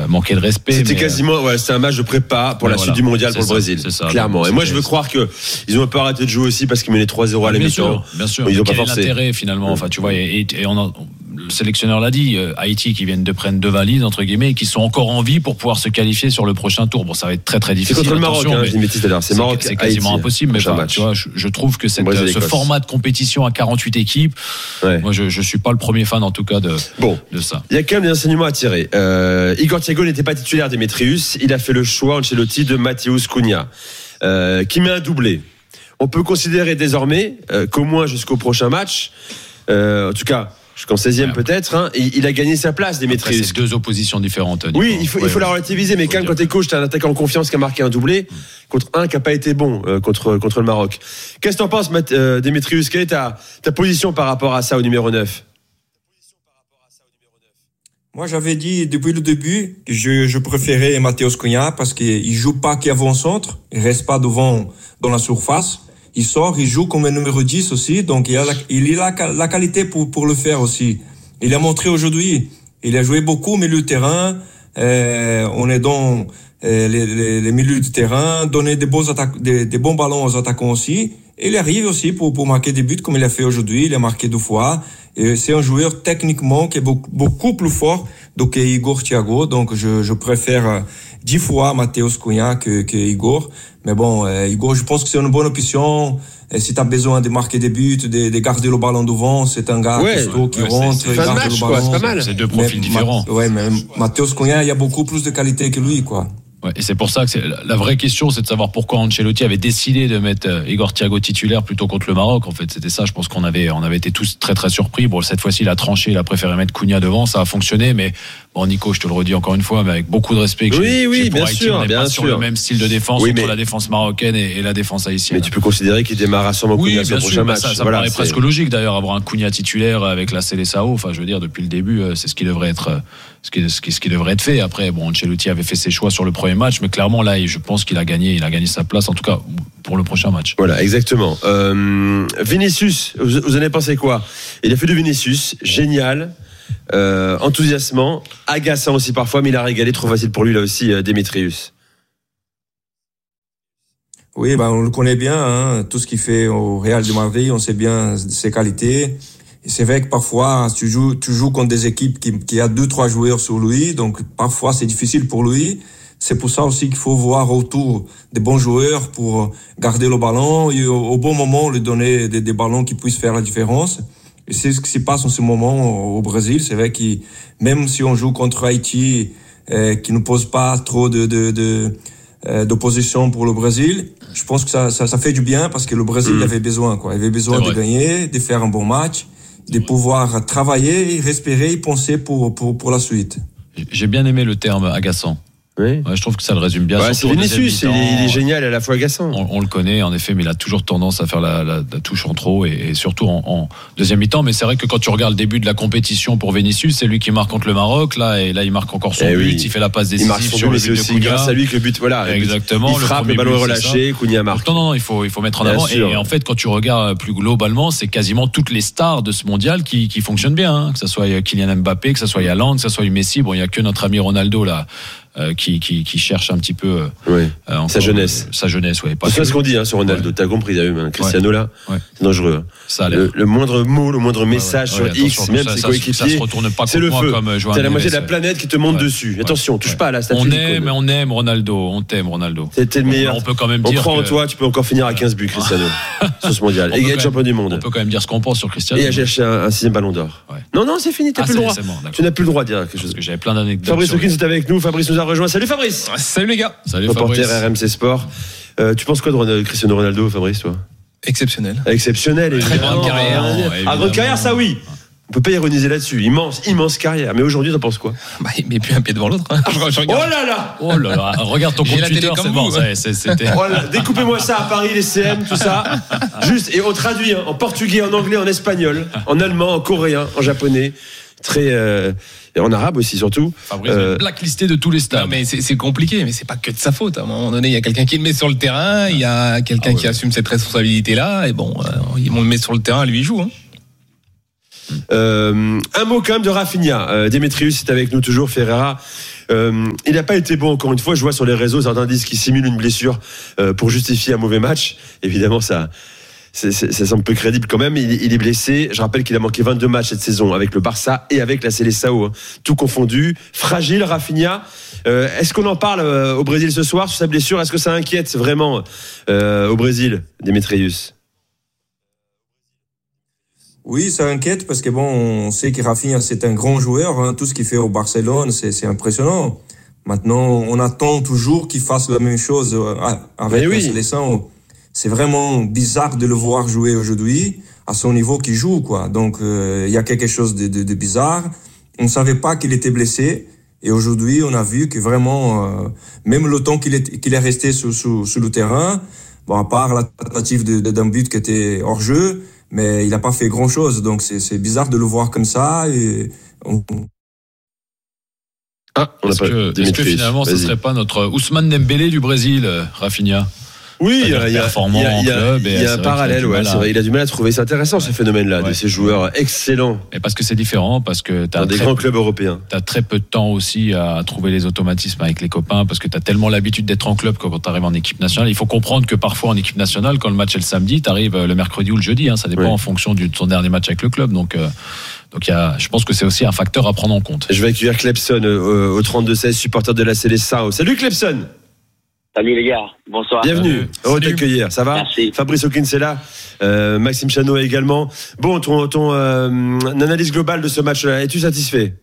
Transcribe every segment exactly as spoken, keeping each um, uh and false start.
euh, manquer de respect. C'était mais, quasiment, ouais, c'était un match de prépa pour la voilà, suite du mondial pour ça, le Brésil. C'est ça, clairement. donc, Et moi, je veux croire que ils ont un peu arrêté de jouer aussi parce qu'ils menaient trois zéro à la bien mi-temps. sûr, bien sûr. Ils ont Quel pas est forcé. l'intérêt finalement, enfin, tu vois, et, et on a, le sélectionneur l'a dit, euh, Haïti qui viennent de prendre deux valises entre guillemets et qui sont encore en vie pour pouvoir se qualifier sur le prochain tour. Bon, ça va être très très difficile. C'est contre le Maroc, hein, je dis bêtise tout à l'heure. C'est Maroc, c'est quasiment Haïti, impossible. Mais enfin, tu vois, je, je trouve que cette, ce format de compétition à quarante-huit équipes, ouais. moi, je, je suis pas le premier fan en tout cas de bon. de ça. Il y a quand même des enseignements à tirer. Euh, Igor Thiago n'était pas titulaire Démétrius. Il a fait le choix Ancelotti de Matheus Cunha, euh, qui met un doublé. On peut considérer désormais euh, qu'au moins jusqu'au prochain match, euh, en tout cas. Jusqu'en seizième ouais, peut-être, hein, il, il a gagné sa place, Démétrius. C'est deux oppositions différentes. Nico. Oui, il faut, ouais, il faut la relativiser, mais quand même, quand t'es coach, t'as un attaquant en confiance qui a marqué un doublé mmh. contre un qui n'a pas été bon euh, contre contre le Maroc. Qu'est-ce que t'en penses, Math, euh, Démétrius? Quelle est ta, ta position par rapport à ça au numéro neuf? Moi, j'avais dit depuis le début que je, je préférais Matheus Cunha parce qu'il joue pas qu'avant-centre, il reste pas devant dans la surface. Il sort, il joue comme un numéro dix aussi, donc il a la, il a la, la qualité pour, pour le faire aussi. Il a montré aujourd'hui, il a joué beaucoup au milieu de terrain, euh, on est dans euh, les, les, les milieux de terrain, donner des bons, attaques, des, des bons ballons aux attaquants aussi. Et il arrive aussi pour, pour marquer des buts comme il a fait aujourd'hui, il a marqué deux fois. Et c'est un joueur techniquement qui est beaucoup, beaucoup plus fort que Igor Thiago, donc je, je préfère dix fois Matheus Cunha que, que Igor. Mais bon, euh, Igor, je pense que c'est une bonne option. Et si tu as besoin de marquer des buts, de, de garder le ballon devant, c'est un gars ouais, costaud qui ouais, rentre, c'est, c'est garde match, le ballon. Quoi, c'est pas mal. C'est deux profils mais, différents. Ma, ouais, mais Matheus Cunha, il y a beaucoup plus de qualité que lui, quoi. Ouais, et c'est pour ça que c'est, la vraie question, c'est de savoir pourquoi Ancelotti avait décidé de mettre euh, Igor Thiago titulaire plutôt contre le Maroc. En fait, c'était ça. Je pense qu'on avait, on avait été tous très très surpris. Bon, cette fois-ci, il a tranché, il a préféré mettre Cunha devant, ça a fonctionné. Mais bon, Nico, je te le redis encore une fois, mais avec beaucoup de respect. Que oui, j'ai, oui, j'ai bien Haïti, sûr, on n'est bien pas sûr. sur le même style de défense oui, entre mais... la défense marocaine et, et la défense haïtienne. Mais tu peux considérer qu'il démarre à sûrement oui, Cunha sur le prochain match. Ça, ça voilà, me paraît c'est... presque logique d'ailleurs, avoir un Cunha titulaire avec la Seleção. Enfin, je veux dire, depuis le début, c'est ce qui devrait être, ce qui, ce qui, ce qui devrait être fait. Après, bon, Ancelotti avait fait ses choix sur le premier match, mais clairement là, je pense qu'il a gagné, il a gagné sa place, en tout cas pour le prochain match. Voilà, exactement. Euh, Vinicius, vous, vous en avez pensé quoi? Il a fait de Vinicius génial, euh, enthousiasmant, agaçant aussi parfois, mais il a régalé, trop facile pour lui là aussi, euh, Démétrius. Oui, ben on le connaît bien, hein, tout ce qu'il fait au Real de Madrid, on sait bien ses qualités. Et c'est vrai que parfois, tu joues, tu joues contre des équipes qui, qui a deux, trois joueurs sur lui, donc parfois c'est difficile pour lui. C'est pour ça aussi qu'il faut voir autour des bons joueurs pour garder le ballon et au, au bon moment lui donner des, des ballons qui puissent faire la différence. Et c'est ce qui se passe en ce moment au Brésil. C'est vrai que même si on joue contre Haïti, euh, qui ne pose pas trop de, de, de euh, d'opposition pour le Brésil, je pense que ça, ça, ça fait du bien parce que le Brésil mmh. avait besoin, quoi. Il avait besoin de gagner, de faire un bon match, de pouvoir travailler, respirer et penser pour, pour, pour la suite. J'ai bien aimé le terme agaçant. Oui. Ouais, je trouve que ça le résume bien. Ouais, c'est Vinicius, il est, il est génial et à la fois agaçant. On, on le connaît en effet, mais il a toujours tendance à faire la, la, la touche en trop et, et surtout en, en deuxième mi-temps. Mais c'est vrai que quand tu regardes le début de la compétition pour Vinicius, c'est lui qui marque contre le Maroc là et là il marque encore son eh but, oui. il fait la passe décisive sur le but de Cunha. Grâce à lui que le but, voilà. Exactement. Il frappe, le, le ballon est relâché, Cunha marque. Non, non, non, il faut, il faut mettre en avant. Et, et en fait, quand tu regardes plus globalement, c'est quasiment toutes les stars de ce mondial qui, qui fonctionnent bien, hein. Que ça soit Kylian Mbappé, que ça soit Haaland, que ça soit Messi. Bon, il y a que notre ami Ronaldo là. Euh, qui, qui, qui cherche un petit peu oui. euh, encore, sa jeunesse. Euh, sa jeunesse, ouais. C'est ça ce qu'on dit hein, sur Ronaldo. Ouais. T'as compris, hein, Cristiano là, ouais. c'est dangereux. Hein. Ça le, le moindre mot, le moindre message ouais, ouais. sur ouais, X, même ses coéquipiers, c'est le feu. T'as la moitié de la planète qui te monte ouais. dessus. Attention, ouais. touche pas à la statue. On aime, on aime Ronaldo, on t'aime Ronaldo. C'était le meilleur. On peut quand même on dire. On croit en toi, tu peux encore finir à quinze buts, Cristiano, sur ce mondial. Et être champion du monde. On peut quand même dire ce qu'on pense sur Cristiano. Et j'ai acheté un sixième ballon d'or. Non, non, c'est fini, t'as plus le droit. Tu n'as plus le droit de dire quelque chose. Parce que j'avais plein d'anecdotes. Fabrice Hawkins est avec nous. Fabrice nous a rejoint. Salut Fabrice. Salut les gars. Salut Reporter R M C Sport. Euh, tu penses quoi de Ronaldo, Cristiano Ronaldo, Fabrice, toi? Exceptionnel. Exceptionnel. Très grande carrière. Ah, grande carrière, ça oui. On peut pas ironiser là-dessus. Immense, immense carrière. Mais aujourd'hui, t'en penses quoi? Bah, il met plus un pied devant l'autre. Hein. Je, je oh là là. Oh là là. Regarde ton compte Twitter, c'est bon. Ça, c'est, c'était... Oh là, découpez-moi ça à Paris, les C M, tout ça. Juste, et on traduit hein, en portugais, en anglais, en espagnol, en allemand, en coréen, en japonais. Très. Euh, Et en arabe aussi, surtout. Fabrice euh... blacklisté de tous les stades. Non, mais c'est, c'est compliqué, mais c'est pas que de sa faute. À un moment donné, il y a quelqu'un qui le met sur le terrain, il y a quelqu'un ah ouais. qui assume cette responsabilité-là, et bon, euh, on le met sur le terrain, lui il joue. Hein. Euh, un mot quand même de Rafinha. Euh, Démétrius est avec nous toujours. Ferreira Euh, il n'a pas été bon, encore une fois. Je vois sur les réseaux certains disent qu'il simule une blessure euh, pour justifier un mauvais match. Évidemment, ça, c'est, c'est, ça semble peu crédible quand même. Il, il est blessé. Je rappelle qu'il a manqué vingt-deux matchs cette saison avec le Barça et avec la Seleção, hein, tout confondu. Fragile, Rafinha. Euh, est-ce qu'on en parle euh, au Brésil ce soir sur sa blessure? Est-ce que ça inquiète vraiment euh, au Brésil, Démétrius? Oui, ça inquiète parce que bon, on sait que Rafinha c'est un grand joueur, hein. Tout ce qu'il fait au Barcelone, c'est, c'est impressionnant. Maintenant, on attend toujours qu'il fasse la même chose avec oui. la sélection. C'est vraiment bizarre de le voir jouer aujourd'hui à son niveau qu'il joue, quoi. Donc, il euh, y a quelque chose de, de, de bizarre. On savait pas qu'il était blessé. Et aujourd'hui, on a vu que vraiment, euh, même le temps qu'il est, qu'il est resté sur, sur, sur le terrain, bon, à part la tentative de, de, d'un but qui était hors jeu, mais il n'a pas fait grand-chose. Donc, c'est, c'est bizarre de le voir comme ça. Et on... Ah, on est-ce, pas que, est-ce que finalement, Vas-y. ce serait pas notre Ousmane Dembélé du Brésil, Rafinha? Oui, il y a, il y a, il y a, il y a, il y a un parallèle, ouais, c'est vrai. Il a du mal à trouver. C'est intéressant, ce phénomène-là, ouais. de ces joueurs excellents. Et parce que c'est différent, parce que t'as dans des grands clubs européens. T'as très peu de temps aussi à trouver les automatismes avec les copains, parce que t'as tellement l'habitude d'être en club que quand t'arrives en équipe nationale. Il faut comprendre que parfois en équipe nationale, quand le match est le samedi, t'arrives le mercredi ou le jeudi, hein, ça dépend ouais. en fonction du, de son dernier match avec le club. Donc, euh, donc il y a, je pense que c'est aussi un facteur à prendre en compte. Je vais accueillir Clepson euh, au trente-deux seize, supporter de la Seleção. Salut Clepson. Salut les gars, bonsoir. Bienvenue, heureux de t'accueillir, ça va? Merci. Fabrice Hawkins est là, euh, Maxime Chano également. Bon, ton, ton euh, analyse globale de ce match-là, es-tu satisfait?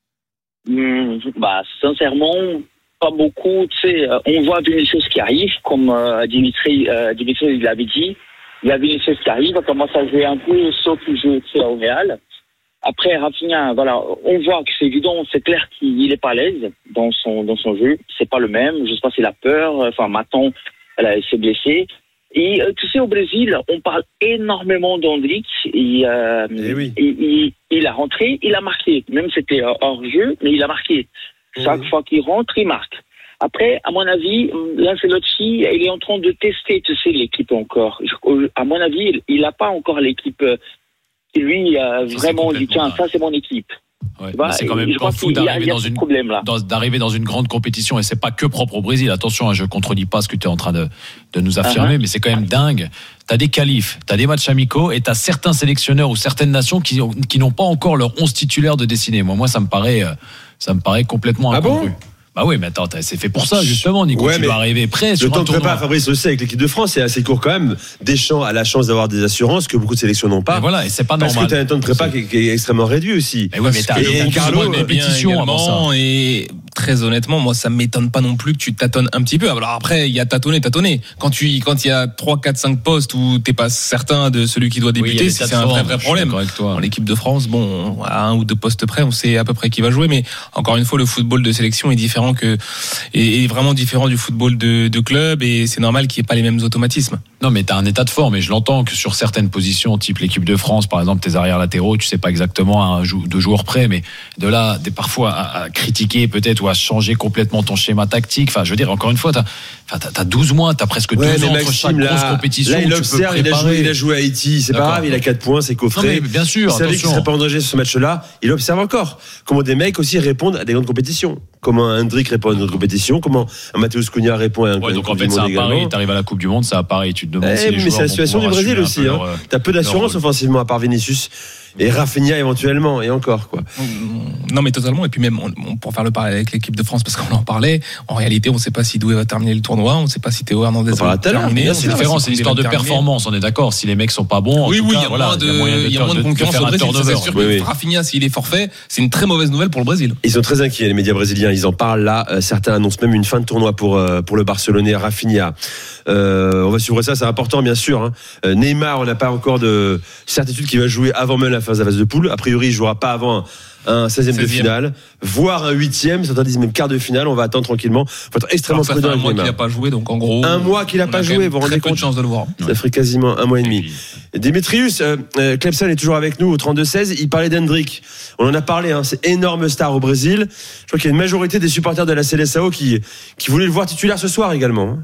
mmh, Bah sincèrement, pas beaucoup. Tu sais, on voit Vinicius qui arrive, comme euh, Dimitri, euh, Dimitri l'avait dit. Il y a Vinicius qui arrive, il commence à jouer un peu, sauf qu'il joue au Real. Après, Rafinha, voilà, on voit que c'est évident, c'est clair qu'il est pas à l'aise dans son, dans son jeu. C'est pas le même. Je sais pas s'il a peur. Enfin, maintenant, elle s'est blessée. Et, tu sais, au Brésil, on parle énormément d'Endrick. Et, euh, et oui. et, et, il a rentré, il a marqué. Même c'était hors jeu, mais il a marqué. Chaque oui. fois qu'il rentre, il marque. Après, à mon avis, Ancelotti, il est en train de tester, tu sais, l'équipe encore. À mon avis, il n'a pas encore l'équipe qui lui a vraiment dit tiens, ça c'est mon équipe. Ouais, bah, c'est quand même pas fou d'arriver dans une dans, d'arriver dans une grande compétition, et c'est pas que propre au Brésil. Attention, hein, je contredis pas ce que tu es en train de de nous affirmer, uh-huh. mais c'est quand même dingue. T'as des qualifs, t'as des matchs amicaux, et t'as certains sélectionneurs ou certaines nations qui qui n'ont pas encore leur onze titulaire de dessiné. Moi, moi, ça me paraît ça me paraît complètement incongru. Ah bon? Bah oui, mais attends, c'est fait pour ça, justement, Nico. Ouais, tu dois arriver prêt sur un tournoi. Le temps de prépa, Fabrice, aussi, avec l'équipe de France, c'est assez court quand même. Deschamps a la chance d'avoir des assurances que beaucoup de sélections n'ont pas. Et voilà, et c'est pas parce normal. Parce que t'as un temps de prépa qui est, qui est extrêmement réduit aussi. Et ouais, mais t'as et Carlo, répétition avant ça. Et très honnêtement, moi, ça m'étonne pas non plus que tu tâtonnes un petit peu. Alors après, il y a tâtonner, tâtonner. Quand tu, quand il y a trois, quatre, cinq postes où t'es pas certain de celui qui doit débuter, oui, c'est un vrai, vrai problème. Dans l'équipe de France, bon, à un ou deux postes près, on sait à peu près qui va jouer, mais encore une fois, le football de sélection est différent que, est vraiment différent du football de, de club, et c'est normal qu'il n'y ait pas les mêmes automatismes. Non, mais t'as un état de forme, et je l'entends que sur certaines positions, type l'équipe de France, par exemple, tes arrières latéraux, tu sais pas exactement à un jou- deux joueurs près, mais de là, des, parfois à, à critiquer peut-être ou à changer complètement ton schéma tactique. Enfin, je veux dire, encore une fois, t'as, enfin, t'as, t'as douze mois, t'as presque ouais, douze ans entre chaque là, grosse compétition. Là, il observe, il a joué, il a joué à Haïti, c'est D'accord. pas grave, il a quatre points, c'est coffré. Non, mais bien sûr, il savait qu'il serait pas en danger sur ce match-là. Il observe encore comment des mecs aussi répondent à des grandes compétitions. Comment un Hendrick répond à une autre compétition, comment un Matheus Cunha répond à un ouais, donc en fait, c'est à Paris, t'arrives à la Coupe du Monde, c'est à Paris, tu te demandes eh, si les mais joueurs c'est la situation du Brésil aussi, hein. Leur, t'as peu d'assurance offensivement à part Vinicius et Rafinha éventuellement, et encore quoi. Non mais totalement, et puis même on, on, pour faire le parallèle avec l'équipe de France, parce qu'on en parlait, en réalité on ne sait pas si Doué va terminer le tournoi, on ne sait pas si Théo Hernandez va terminer. C'est différent, c'est l'histoire de performance, on est d'accord. Si les mecs sont pas bons, oui oui, il y a voilà, moins de, il y a moins de concurrence au Brésil. C'est sûr que Rafinha, s'il est forfait, c'est une très mauvaise nouvelle pour le Brésil. Ils sont très inquiets les médias brésiliens, ils en parlent là. Certains annoncent même une fin de tournoi pour pour le Barcelonais Rafinha. Euh, on va suivre ça, c'est important bien sûr. Hein. Neymar, on n'a pas encore de certitude qu'il va jouer avant même la phase de la phase de poule. A priori, il jouera pas avant un, un seizième de finale, voire un huitième. Certains disent même quart de finale. On va attendre tranquillement. Faut être extrêmement Alors, prudent. Ça fait un mois qu'il n'a pas joué, donc en gros, un mois qu'il n'a pas joué. Vous vous rendez compte? De chance de le voir. Ça ouais. ferait quasiment un mois et demi. Démétrius, euh, euh, Clepson est toujours avec nous au trente-deux seize. Il parlait d'Hendrick. On en a parlé. Hein, c'est énorme star au Brésil. Je crois qu'il y a une majorité des supporters de la Seleção qui qui voulaient le voir titulaire ce soir également. Hein.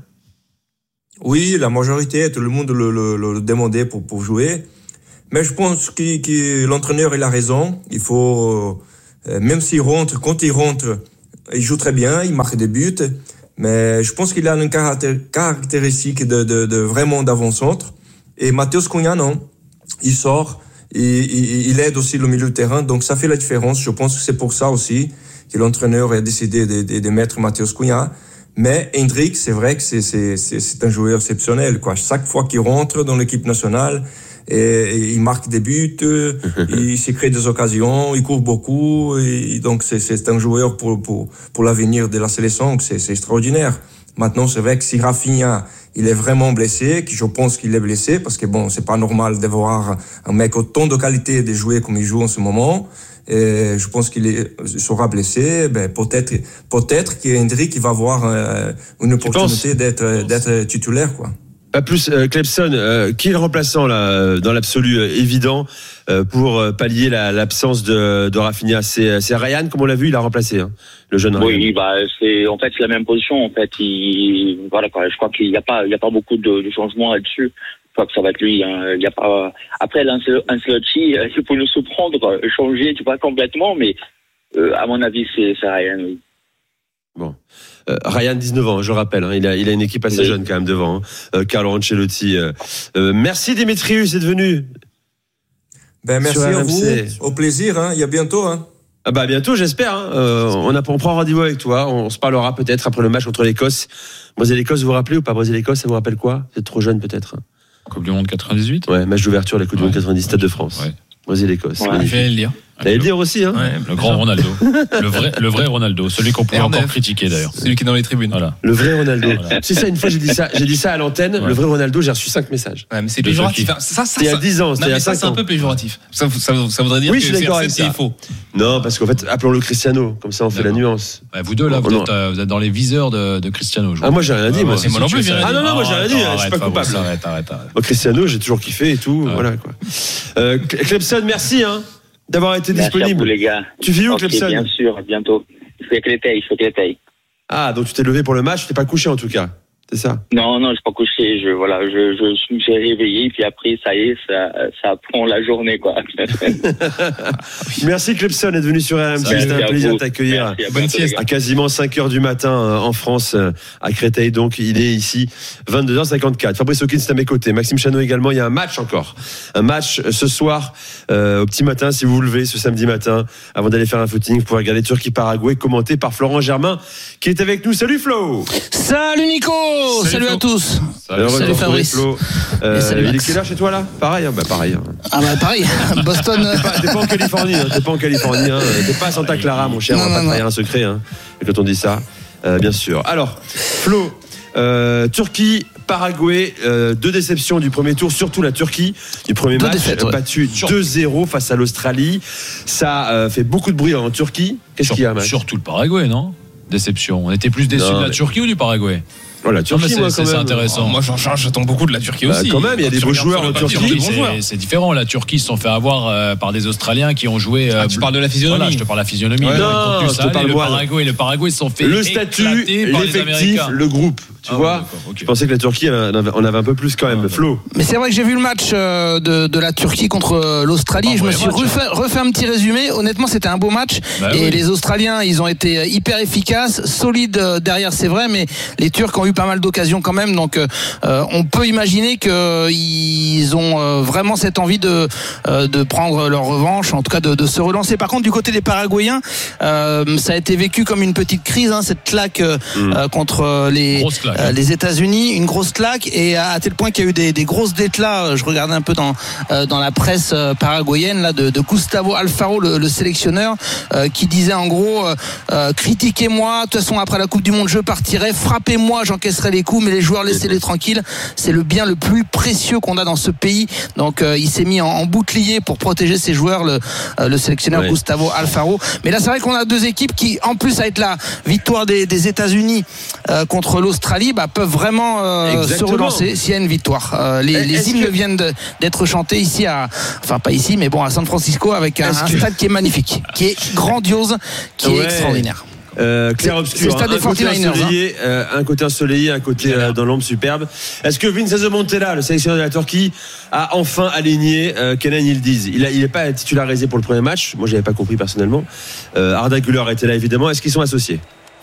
Oui, la majorité, tout le monde le, le, le demandait pour, pour jouer. Mais je pense que, que l'entraîneur il a raison. Il faut, euh, même s'il rentre, quand il rentre, il joue très bien, il marque des buts, mais je pense qu'il a une caractéristique de, de, de vraiment d'avant-centre. Et Matheus Cunha, non. Il sort, il, il, il aide aussi le milieu de terrain, donc ça fait la différence. Je pense que c'est pour ça aussi que l'entraîneur a décidé de, de, de mettre Matheus Cunha. Mais Hendrick, c'est vrai que c'est, c'est, c'est, c'est un joueur exceptionnel, quoi. Chaque fois qu'il rentre dans l'équipe nationale, et, et il marque des buts, il se crée des occasions, il court beaucoup, et donc c'est, c'est un joueur pour, pour, pour l'avenir de la sélection, c'est, c'est extraordinaire. Maintenant, c'est vrai que si Rafinha, il est vraiment blessé, que je pense qu'il est blessé, parce que bon, c'est pas normal d'avoir un mec autant de qualité de jouer comme il joue en ce moment. Et je pense qu'il est, sera blessé. Ben, peut-être, peut-être qu'Hendrick, il va avoir euh, une opportunité d'être, d'être titulaire, quoi. Pas plus, euh, Clemson, euh, qui est le remplaçant là, dans l'absolu euh, évident euh, pour euh, pallier la, l'absence de, de Rafinha. C'est, c'est Ryan, comme on l'a vu, il a remplacé hein, le jeune Ryan. Oui, bah c'est en fait c'est la même position. En fait, il, voilà, quoi, je crois qu'il n'y a pas, il y a pas beaucoup de, de changements là-dessus. Je crois que ça va être lui. Hein. Il y a pas. Après, Ancelotti, il faut nous surprendre, changer, tu vois, complètement. Mais euh, à mon avis, c'est, c'est Ryan. Oui. Bon. Euh, Ryan, dix-neuf ans, je le rappelle, hein, il a, il a une équipe assez oui. jeune quand même devant. Hein. Euh, Carlo Ancelotti. Euh, euh, merci Démétrius d'être venu. Ben merci à vous. Au plaisir. Hein. Il y a bientôt. Hein. Ah bah bientôt, j'espère. Hein. Euh, on, a, on prend rendez-vous avec toi. On se parlera peut-être après le match contre l'Écosse. Brésil-Écosse, vous vous rappelez ou pas? Brésil-Écosse, ça vous rappelle quoi? Vous êtes trop jeune peut-être. Coupe du Monde quatre-vingt-dix-huit. Ouais, match d'ouverture de la Coupe ouais. du Monde quatre-vingt-dix, Stade de France. Ouais. Brésil-Écosse. Ouais, je vais le dire. T'allais le dire aussi, hein. Ouais, le grand Ronaldo. Le vrai, le vrai Ronaldo. Celui qu'on pouvait encore critiquer, d'ailleurs. Celui qui est dans les tribunes. Voilà. Le vrai Ronaldo. Voilà. C'est ça, une fois, j'ai dit ça, j'ai dit ça à l'antenne. Ouais. Le vrai Ronaldo, j'ai reçu cinq messages. Ouais, mais c'est péjoratif. Ça, ça, c'était il y a dix ans, c'était il y a cinq ans. C'est un peu péjoratif. Ça, ça, ça voudrait dire oui, que je suis d'accord avec c'est ça. faux. Non, parce qu'en fait, appelons-le Cristiano. Comme ça, on fait d'accord. la nuance. Bah, vous deux, là, vous, êtes, euh, vous êtes dans les viseurs de, de Cristiano. Ah, moi, j'ai rien dit, ah, moi. C'est moi non plus, Ah, non, non, moi, j'ai rien dit. Je suis pas coupable. Arrête, arrête, arrête. Cristiano, j'ai toujours kiffé et tout. Voilà, quoi. Clemson, merci, hein. D'avoir été Merci disponible. À vous, les gars. Tu vis où, okay, Clemson? Bien sûr, bientôt. Je suis à Créteil, je suis à Créteil. Ah, donc tu t'es levé pour le match, tu t'es pas couché en tout cas, c'est ça? Non, non, je suis pas couché. Je voilà, je je me suis réveillé, puis après ça y est, ça ça prend la journée quoi. Merci Clemson d'être venu sur R M C. C'était un plaisir de t'accueillir. Bonne sieste. À quasiment cinq heures du matin en France, à Créteil. Donc il est ici vingt-deux heures cinquante-quatre. Fabrice Hawkins est à mes côtés. Maxime Chanot également. Il y a un match encore, un match ce soir euh, au petit matin. Si vous vous levez ce samedi matin, avant d'aller faire un footing, vous pouvez regarder Turquie-Paraguay, commenté par Florent Germain, qui est avec nous. Salut Flo. Salut Nico. Salut, salut à tous. Salut, salut Fabrice. Flo. Euh, salut il est quelle heure chez toi là? Pareil, hein bah pareil. Hein. Ah bah pareil. Boston. T'es pas, t'es pas en Californie, hein. T'es pas en Californie, hein. T'es pas à Santa Clara, mon cher. Non, on va non, pas trahir un secret, hein. Et quand on dit ça, euh, bien sûr. Alors, Flo, euh, Turquie. Paraguay, euh, deux déceptions du premier tour, surtout la Turquie du premier deux match, défaites, ouais. battu deux zéro face à l'Australie. Ça euh, fait beaucoup de bruit en Turquie. Qu'est-ce Sur, qu'il y a, Max? Surtout le Paraguay, non? Déception. On était plus déçus non, de la mais... Turquie ou du Paraguay? Oh, la Turquie, non, moi, c'est, quand c'est même. intéressant. Oh, moi, j'en, j'attends beaucoup de la Turquie bah, aussi. Quand même, il y a des beaux joueurs en Turquie. C'est, c'est différent. La Turquie se sont fait avoir euh, par des Australiens qui ont joué. Euh, ah, tu parles de la physionomie. Voilà, je te parle de la physionomie. Ouais, non, je te parle le Paraguay, le Paraguay se sont fait le statut, l'effectif, le groupe. Tu ah, vois, okay. Je pensais que la Turquie en avait un peu plus quand même. Ah, Flo. Mais c'est vrai que j'ai vu le match de, de la Turquie contre l'Australie. Ah, je me suis match, refait, refait un petit résumé. Honnêtement, c'était un beau match. Bah, et oui. Les Australiens, ils ont été hyper efficaces, solides derrière, c'est vrai, mais les Turcs ont eu pas mal d'occasions quand même. Donc, euh, on peut imaginer qu'ils ont euh, vraiment cette envie de, euh, de prendre leur revanche, en tout cas de, de se relancer. Par contre, du côté des Paraguayens, euh, ça a été vécu comme une petite crise, hein, cette claque euh, mmh. contre les. Grosse claque. Euh, les États-Unis, une grosse claque, et à, à tel point qu'il y a eu des, des grosses déclats. Je regardais un peu dans euh, dans la presse euh, paraguayenne là de, de Gustavo Alfaro, le, le sélectionneur, euh, qui disait en gros euh, critiquez-moi, de toute façon après la Coupe du Monde je partirai, frappez-moi, j'encaisserai les coups, mais les joueurs laissez-les tranquilles. C'est le bien le plus précieux qu'on a dans ce pays. Donc euh, il s'est mis en, en bouclier pour protéger ses joueurs, le, euh, le sélectionneur ouais. Gustavo Alfaro. Mais là c'est vrai qu'on a deux équipes qui, en plus avec la victoire des, des États-Unis euh, contre l'Australie, bah, peuvent vraiment euh, se relancer s'il y a une victoire. Euh, les, les hymnes que... viennent de, d'être chantés ici à, enfin pas ici, mais bon à San Francisco avec un, un stade qui est magnifique, qui est grandiose, qui ouais. est extraordinaire. Euh, clair obscur, hein. un, côté ensoleillé, hein. euh, un côté ensoleillé, un côté euh, dans l'ombre superbe. Est-ce que Vincenzo Montella, le sélectionneur de la Turquie, a enfin aligné euh, Kenan Yildiz? Il n'est pas titularisé pour le premier match. Moi, j'avais pas compris personnellement. Euh, Arda Güler était là évidemment. Est-ce qu'ils sont associés?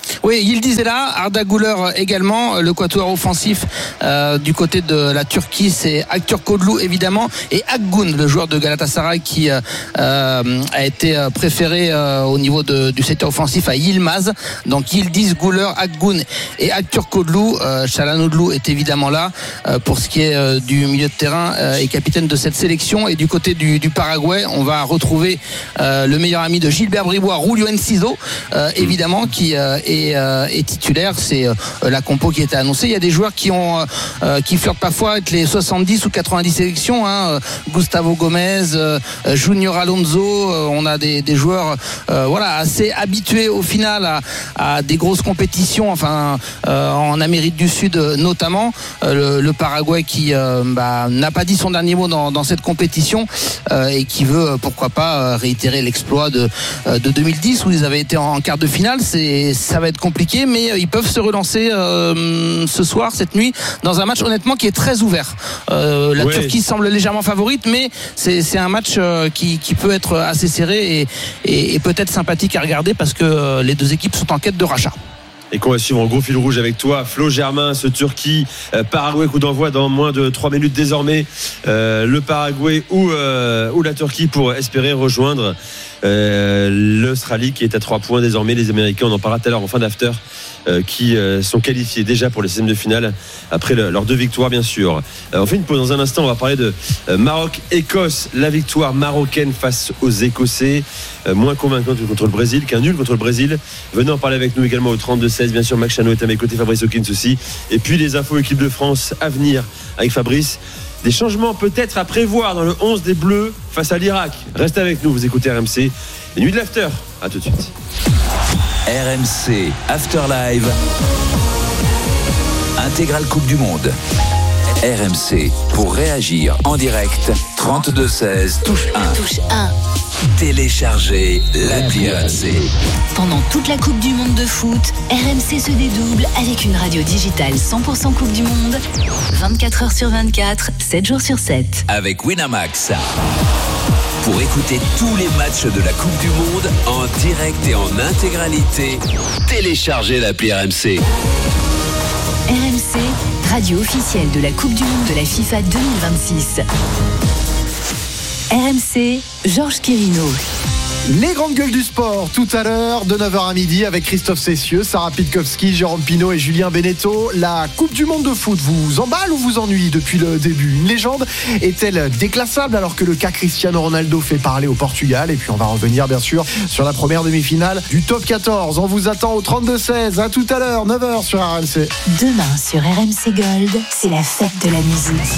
Oui, Yildiz est là, Arda Güler également, le quatuor offensif euh, du côté de la Turquie, c'est Aktürkoğlu évidemment, et Akgün, le joueur de Galatasaray qui euh, a été préféré euh, au niveau de, du secteur offensif à Yilmaz. Donc Yildiz, Güler, Akgün et Aktürkoğlu. euh, Çalhanoğlu est évidemment là euh, pour ce qui est euh, du milieu de terrain euh, et capitaine de cette sélection. Et du côté du, du Paraguay, on va retrouver euh, le meilleur ami de Gilbert Bribois, Julio Enciso, euh, évidemment, qui euh, est, euh, est titulaire. C'est euh, la compo qui était annoncée. Il y a des joueurs qui ont euh, qui flirtent parfois avec les soixante-dix ou quatre-vingt-dix sélections, hein. Gustavo Gomez, euh, Junior Alonso, euh, on a des, des joueurs euh, voilà, assez habitués au final à, à des grosses compétitions, enfin euh, en Amérique du Sud notamment. Euh, le, le Paraguay qui euh, bah, n'a pas dit son dernier mot dans, dans cette compétition euh, et qui veut pourquoi pas réitérer l'exploit de, de deux mille dix où ils avaient été en quart de finale. C'est, ça va être compliqué, mais ils peuvent se relancer euh, ce soir, cette nuit, dans un match honnêtement qui est très ouvert. Euh, la ouais. Turquie semble légèrement favorite, mais c'est, c'est un match euh, qui, qui peut être assez serré et, et, et peut-être sympathique à regarder parce que euh, les deux équipes sont en quête de rachat. Et qu'on va suivre en gros fil rouge avec toi, Flo Germain, ce Turquie, euh, Paraguay, coup d'envoi dans moins de trois minutes désormais. Euh, le Paraguay ou, euh, ou la Turquie pour espérer rejoindre euh, l'Australie qui est à trois points désormais. Les Américains, on en parlera tout à l'heure en fin d'after, euh, qui euh, sont qualifiés déjà pour les seizièmes de finale après le, leurs deux victoires bien sûr. Euh, on fait une pause dans un instant, on va parler de euh, Maroc-Écosse, la victoire marocaine face aux Écossais. Euh, moins convaincante que contre le Brésil, qu'un nul contre le Brésil. Venez en parler avec nous également au trente-deux seize. Bien sûr, Max Chano est à mes côtés, Fabrice Hawkins aussi. Et puis les infos équipe de France à venir avec Fabrice. Des changements peut-être à prévoir dans le onze des Bleus face à l'Irak. Restez avec nous, vous écoutez R M C. Les nuits de l'after. À tout de suite. R M C After Live. Intégrale Coupe du Monde. R M C pour réagir en direct. trente-deux seize, touche un. Touche un. Téléchargez l'appli R M C. Pendant toute la Coupe du Monde de foot, R M C se dédouble avec une radio digitale cent pour cent Coupe du Monde, vingt-quatre heures sur vingt-quatre, sept jours sur sept. Avec Winamax. Pour écouter tous les matchs de la Coupe du Monde en direct et en intégralité, téléchargez l'appli R M C. R M C, radio officielle de la Coupe du Monde de la FIFA deux mille vingt-six. R M C, Georges Quirino. Les grandes gueules du sport, tout à l'heure, de neuf heures à midi, avec Christophe Cessieux, Sarah Pitkowski, Jérôme Pinault et Julien Beneteau. La Coupe du Monde de foot vous emballe ou vous ennuie depuis le début? Une légende est-elle déclassable alors que le cas Cristiano Ronaldo fait parler au Portugal? Et puis on va revenir bien sûr sur la première demi-finale du top quatorze. On vous attend au trente-deux seize. À tout à l'heure, neuf heures sur R M C. Demain sur R M C Gold, c'est la fête de la musique.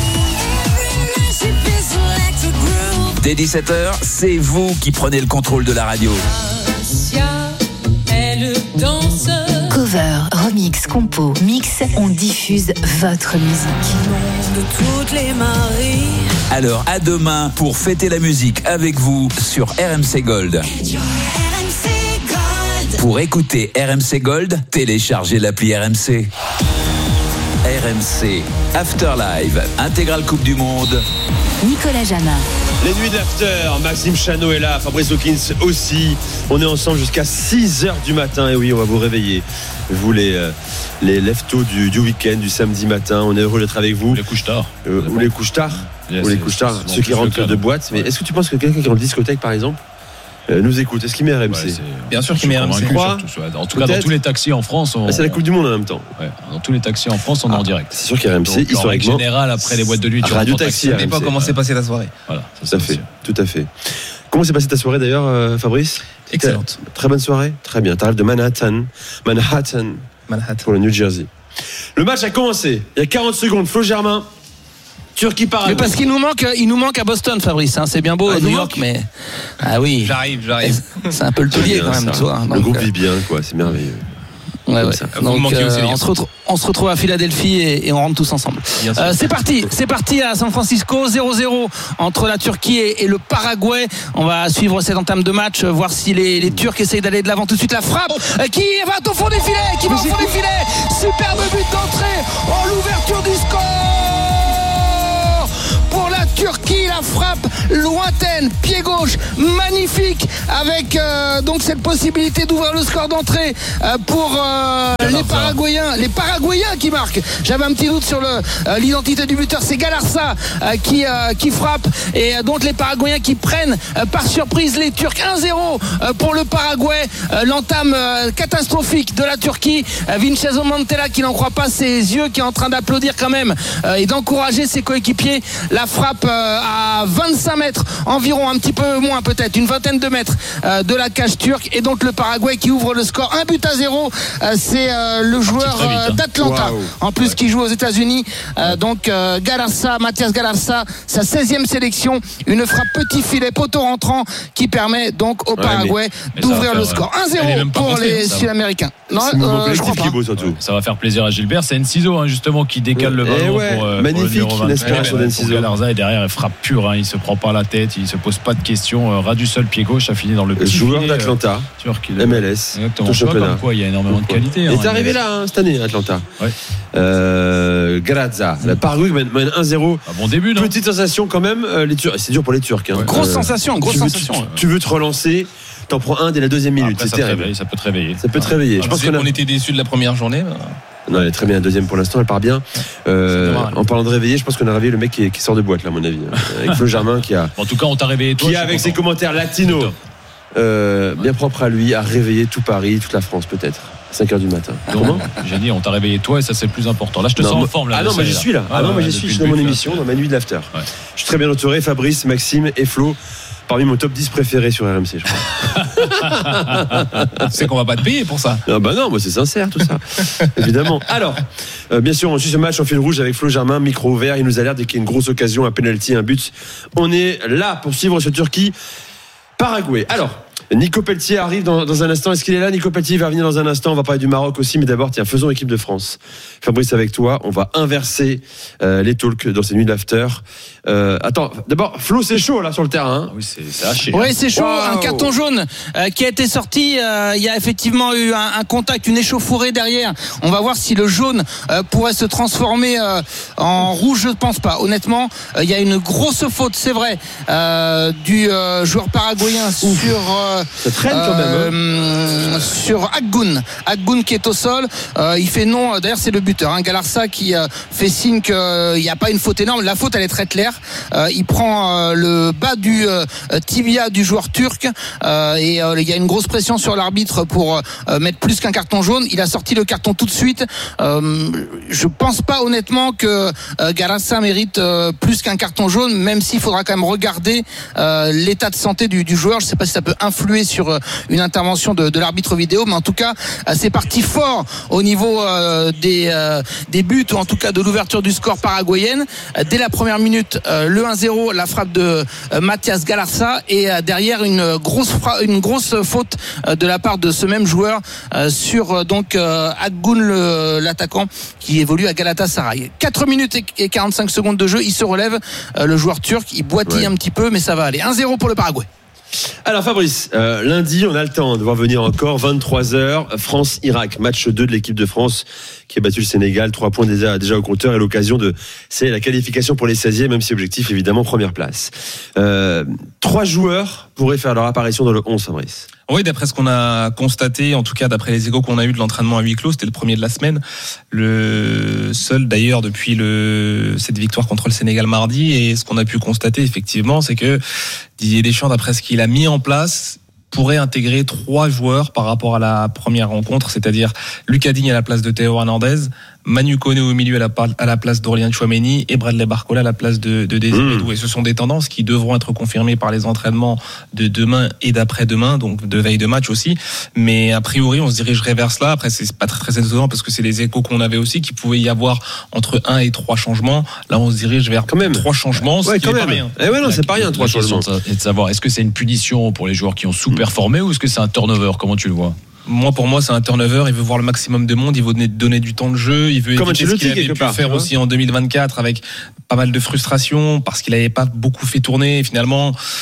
Dès dix-sept heures, c'est vous qui prenez le contrôle de la radio. Cover, remix, compo, mix, on diffuse votre musique. Alors à demain pour fêter la musique avec vous sur R M C Gold. Pour écouter R M C Gold, téléchargez l'appli R M C. R M C After Live, intégrale Coupe du Monde. Nicolas Jamin. Les nuits de l'after, Maxime Chano est là, Fabrice Hawkins aussi. On est ensemble jusqu'à six heures du matin. Et oui, on va vous réveiller. Vous les, euh, les lève-tôt du, du week-end, du samedi matin. On est heureux d'être avec vous. Ou les couches-tard. Euh, ou les couches-tard. Yes, ou les couches-tard. Ceux qui rentrent de boîte. Mais est-ce que tu penses que quelqu'un qui est en discothèque, par exemple, Euh, nous écoute? Est-ce qu'il met R M C? Ouais, bien sûr qu'il met R M C. En tout cas, dans tous les taxis en France, on... ah, c'est la Coupe du Monde en même temps. Ouais, dans tous les taxis en France, on est ah, en direct. C'est sûr qu'il y a R M C. Donc, en règle générale, après les boîtes de nuit, tu radio taxi. Ça dépend comment s'est passée la soirée. Voilà, tout à fait, tout à fait. Comment s'est passée ta soirée d'ailleurs, euh, Fabrice? Excellente. Très bonne soirée. Très bien. T'arrives de Manhattan, Manhattan, Manhattan, pour le New Jersey. Le match a commencé. Il y a quarante secondes. Flo Germain. Turquie Paraguay. Mais parce qu'il nous manque, il nous manque à Boston, Fabrice. Hein. C'est bien beau ah, à New York, mais ah oui. J'arrive, j'arrive. C'est un peu le taulier quand même, toi. Le groupe vit bien, quoi. C'est merveilleux. Ouais, ouais. Donc, euh, on, se retrouve, on se retrouve à Philadelphie et, et on rentre tous ensemble. Euh, c'est parti, c'est parti à San Francisco, zéro zéro entre la Turquie et, et le Paraguay. On va suivre cette entame de match, voir si les, les Turcs essayent d'aller de l'avant. Tout de suite la frappe euh, qui va au fond des filets, qui va au fond des filets. Superbe but d'entrée en l'ouverture du score pour la Turquie. La frappe lointaine, pied gauche, magnifique, avec euh, donc cette possibilité d'ouvrir le score d'entrée euh, pour euh, les Paraguayens, les Paraguayens qui marquent. J'avais un petit doute sur le, euh, l'identité du buteur, c'est Galarza euh, qui, euh, qui frappe et euh, donc les Paraguayens qui prennent euh, par surprise les Turcs. Un zéro euh, pour le Paraguay, euh, l'entame euh, catastrophique de la Turquie. euh, Vincenzo Montella qui n'en croit pas ses yeux, qui est en train d'applaudir quand même euh, et d'encourager ses coéquipiers. La frappe euh, à vingt-cinq mètres environ, un petit peu moins peut-être, une vingtaine de mètres euh, de la cage turque, et donc le Paraguay qui ouvre le score. Un but à zéro, euh, c'est euh, le joueur vite, hein. euh, d'Atlanta, wow. en plus ouais. qui joue aux États-Unis, euh, donc euh, Galarza, Mathias Galarza, sa seizième sélection, une frappe petit filet poteau rentrant qui permet donc au Paraguay ouais, mais, mais d'ouvrir le score. un zéro pour rentré, les Sud-Américains. Non, euh, je crois pas. Beau, surtout. Ça va faire plaisir à Gilbert. C'est Enciso hein, justement qui décale ouais. le ballon ouais. pour, euh, magnifique, pour l'inspiration d'Enciso. Galarza est derrière, il frappe pur, hein, il se prend pas la tête, il se pose pas de questions, euh, ras du sol, pied gauche, a fini dans le petit joueur filet, d'Atlanta, euh, M L S, exactement. Tout championnat. Comme quoi, il y a énormément de qualité. Il hein, est arrivé là hein, cette année, Atlanta. Ouais. Euh, Galarza, la Paraguay mène un zéro. Un bon début, non? Petite sensation quand même. Euh, les Turcs, c'est dur pour les Turcs. Hein. Ouais. Grosse euh, sensation, grosse tu veux, sensation. Tu, tu veux te relancer. T'en prends un dès la deuxième minute. Après, c'est ça, terrible. ça peut te réveiller. Ça peut te réveiller. Je pense qu'on a... était déçus de la première journée. Non, elle est très bien. La deuxième pour l'instant, elle part bien. Euh, en parlant de réveiller, je pense qu'on a réveillé le mec qui, qui sort de boîte là, à mon avis, avec Flo Germain qui a. En tout cas, on t'a réveillé toi. Qui a avec ses commentaires latinos, euh, bien propre à lui, a réveillé tout Paris, toute la France peut-être. cinq heures du matin. Comment? J'ai dit, on t'a réveillé toi et ça c'est le plus important. Là, je te non, sens moi... en forme là. Ah non, moi j'y suis là. Ah, ah non, moi j'y suis. Je suis dans mon émission, dans ma nuit de l'after. Ouais. Je suis très bien entouré. Fabrice, Maxime et Flo. Parmi mon top dix préféré sur R M C, je crois. C'est qu'on va pas te payer pour ça. Non, bah non, moi c'est sincère tout ça. Évidemment. Alors, euh, bien sûr, on suit ce match en fil rouge avec Flo Germain, micro ouvert. Il nous alerte dès qu'il y a une grosse occasion, un penalty, un but. On est là pour suivre ce Turquie-Paraguay. Alors, Nico Pelletier arrive dans, dans un instant. Est-ce qu'il est là? Nico Pelletier va venir dans un instant. On va parler du Maroc aussi, mais d'abord, tiens, faisons équipe de France. Fabrice, avec toi, on va inverser euh, les talks dans ces nuits d'after. Euh, attends, d'abord, Flo, c'est chaud là sur le terrain. Hein. Oui, c'est, c'est haché. Oui, c'est chaud. Wow. Un carton jaune euh, qui a été sorti. Euh, il y a effectivement eu un, un contact, une échauffourée derrière. On va voir si le jaune euh, pourrait se transformer euh, en rouge. Je ne pense pas. Honnêtement, euh, il y a une grosse faute, c'est vrai, euh, du euh, joueur paraguayen sur. Euh, Ça traîne quand même. Euh, sur Akgun. Akgun qui est au sol. Euh, il fait non. D'ailleurs, c'est le buteur. Hein, Galarza qui euh, fait signe qu'il n'y a pas une faute énorme. La faute, elle est très claire. Euh, il prend euh, le bas du euh, tibia du joueur turc euh, et euh, il y a une grosse pression sur l'arbitre pour euh, mettre plus qu'un carton jaune. Il a sorti le carton tout de suite. Euh, je pense pas honnêtement que euh, Galarza mérite euh, plus qu'un carton jaune, même s'il faudra quand même regarder euh, l'état de santé du, du joueur. Je sais pas si ça peut influer sur euh, une intervention de, de l'arbitre vidéo, mais en tout cas euh, c'est parti fort au niveau euh, des, euh, des buts, ou en tout cas de l'ouverture du score paraguayenne. Euh, dès la première minute, euh, le un zéro, la frappe de euh, Mathias Galarza, et euh, derrière une grosse fra- une grosse faute euh, de la part de ce même joueur euh, sur euh, donc euh, Akgun, le, l'attaquant qui évolue à Galatasaray. quatre minutes et quarante-cinq secondes de jeu, il se relève, euh, le joueur turc, il boitille ouais. un petit peu, mais ça va aller. un zéro pour le Paraguay. Alors Fabrice, euh, lundi on a le temps de voir venir encore, vingt-trois heures, France-Irak, match deux de l'équipe de France qui a battu le Sénégal, trois points déjà, déjà au compteur, et l'occasion de, c'est la qualification pour les seizièmes, même si objectif évidemment première place. Euh, trois joueurs pourraient faire leur apparition dans le onze, Fabrice. Oui, d'après ce qu'on a constaté, en tout cas d'après les échos qu'on a eu de l'entraînement à huis clos, c'était le premier de la semaine, le seul d'ailleurs depuis le, cette victoire contre le Sénégal mardi, et ce qu'on a pu constater effectivement, c'est que Didier Deschamps, d'après ce qu'il a mis en place, pourrait intégrer trois joueurs par rapport à la première rencontre, c'est-à-dire Lucas Digne à la place de Théo Hernandez, Manu Koné au milieu à la, à la place d'Aurélien Tchouaméni et Bradley Barcola à la place de, de Désiré Doué. Mmh. Ce sont des tendances qui devront être confirmées par les entraînements de demain et d'après-demain, donc de veille de match aussi. Mais a priori, on se dirigerait vers cela. Après, c'est pas très, très étonnant parce que c'est les échos qu'on avait aussi, qu'il pouvait y avoir entre un et trois changements. Là, on se dirige vers quand même trois changements. Ouais, ce quand qui même. Pas rien. Eh ouais, non, c'est pas rien, trois changements. Et de savoir, est-ce que c'est une punition pour les joueurs qui ont sous-performé mmh. ou est-ce que c'est un turnover? Comment tu le vois? Moi, pour moi, c'est un turnover. Il veut voir le maximum de monde. Il veut donner du temps de jeu. Il veut éviter ce qu'il avait pu part, faire aussi en deux mille vingt-quatre avec pas mal de frustration parce qu'il n'avait pas beaucoup fait tourner. Et finalement,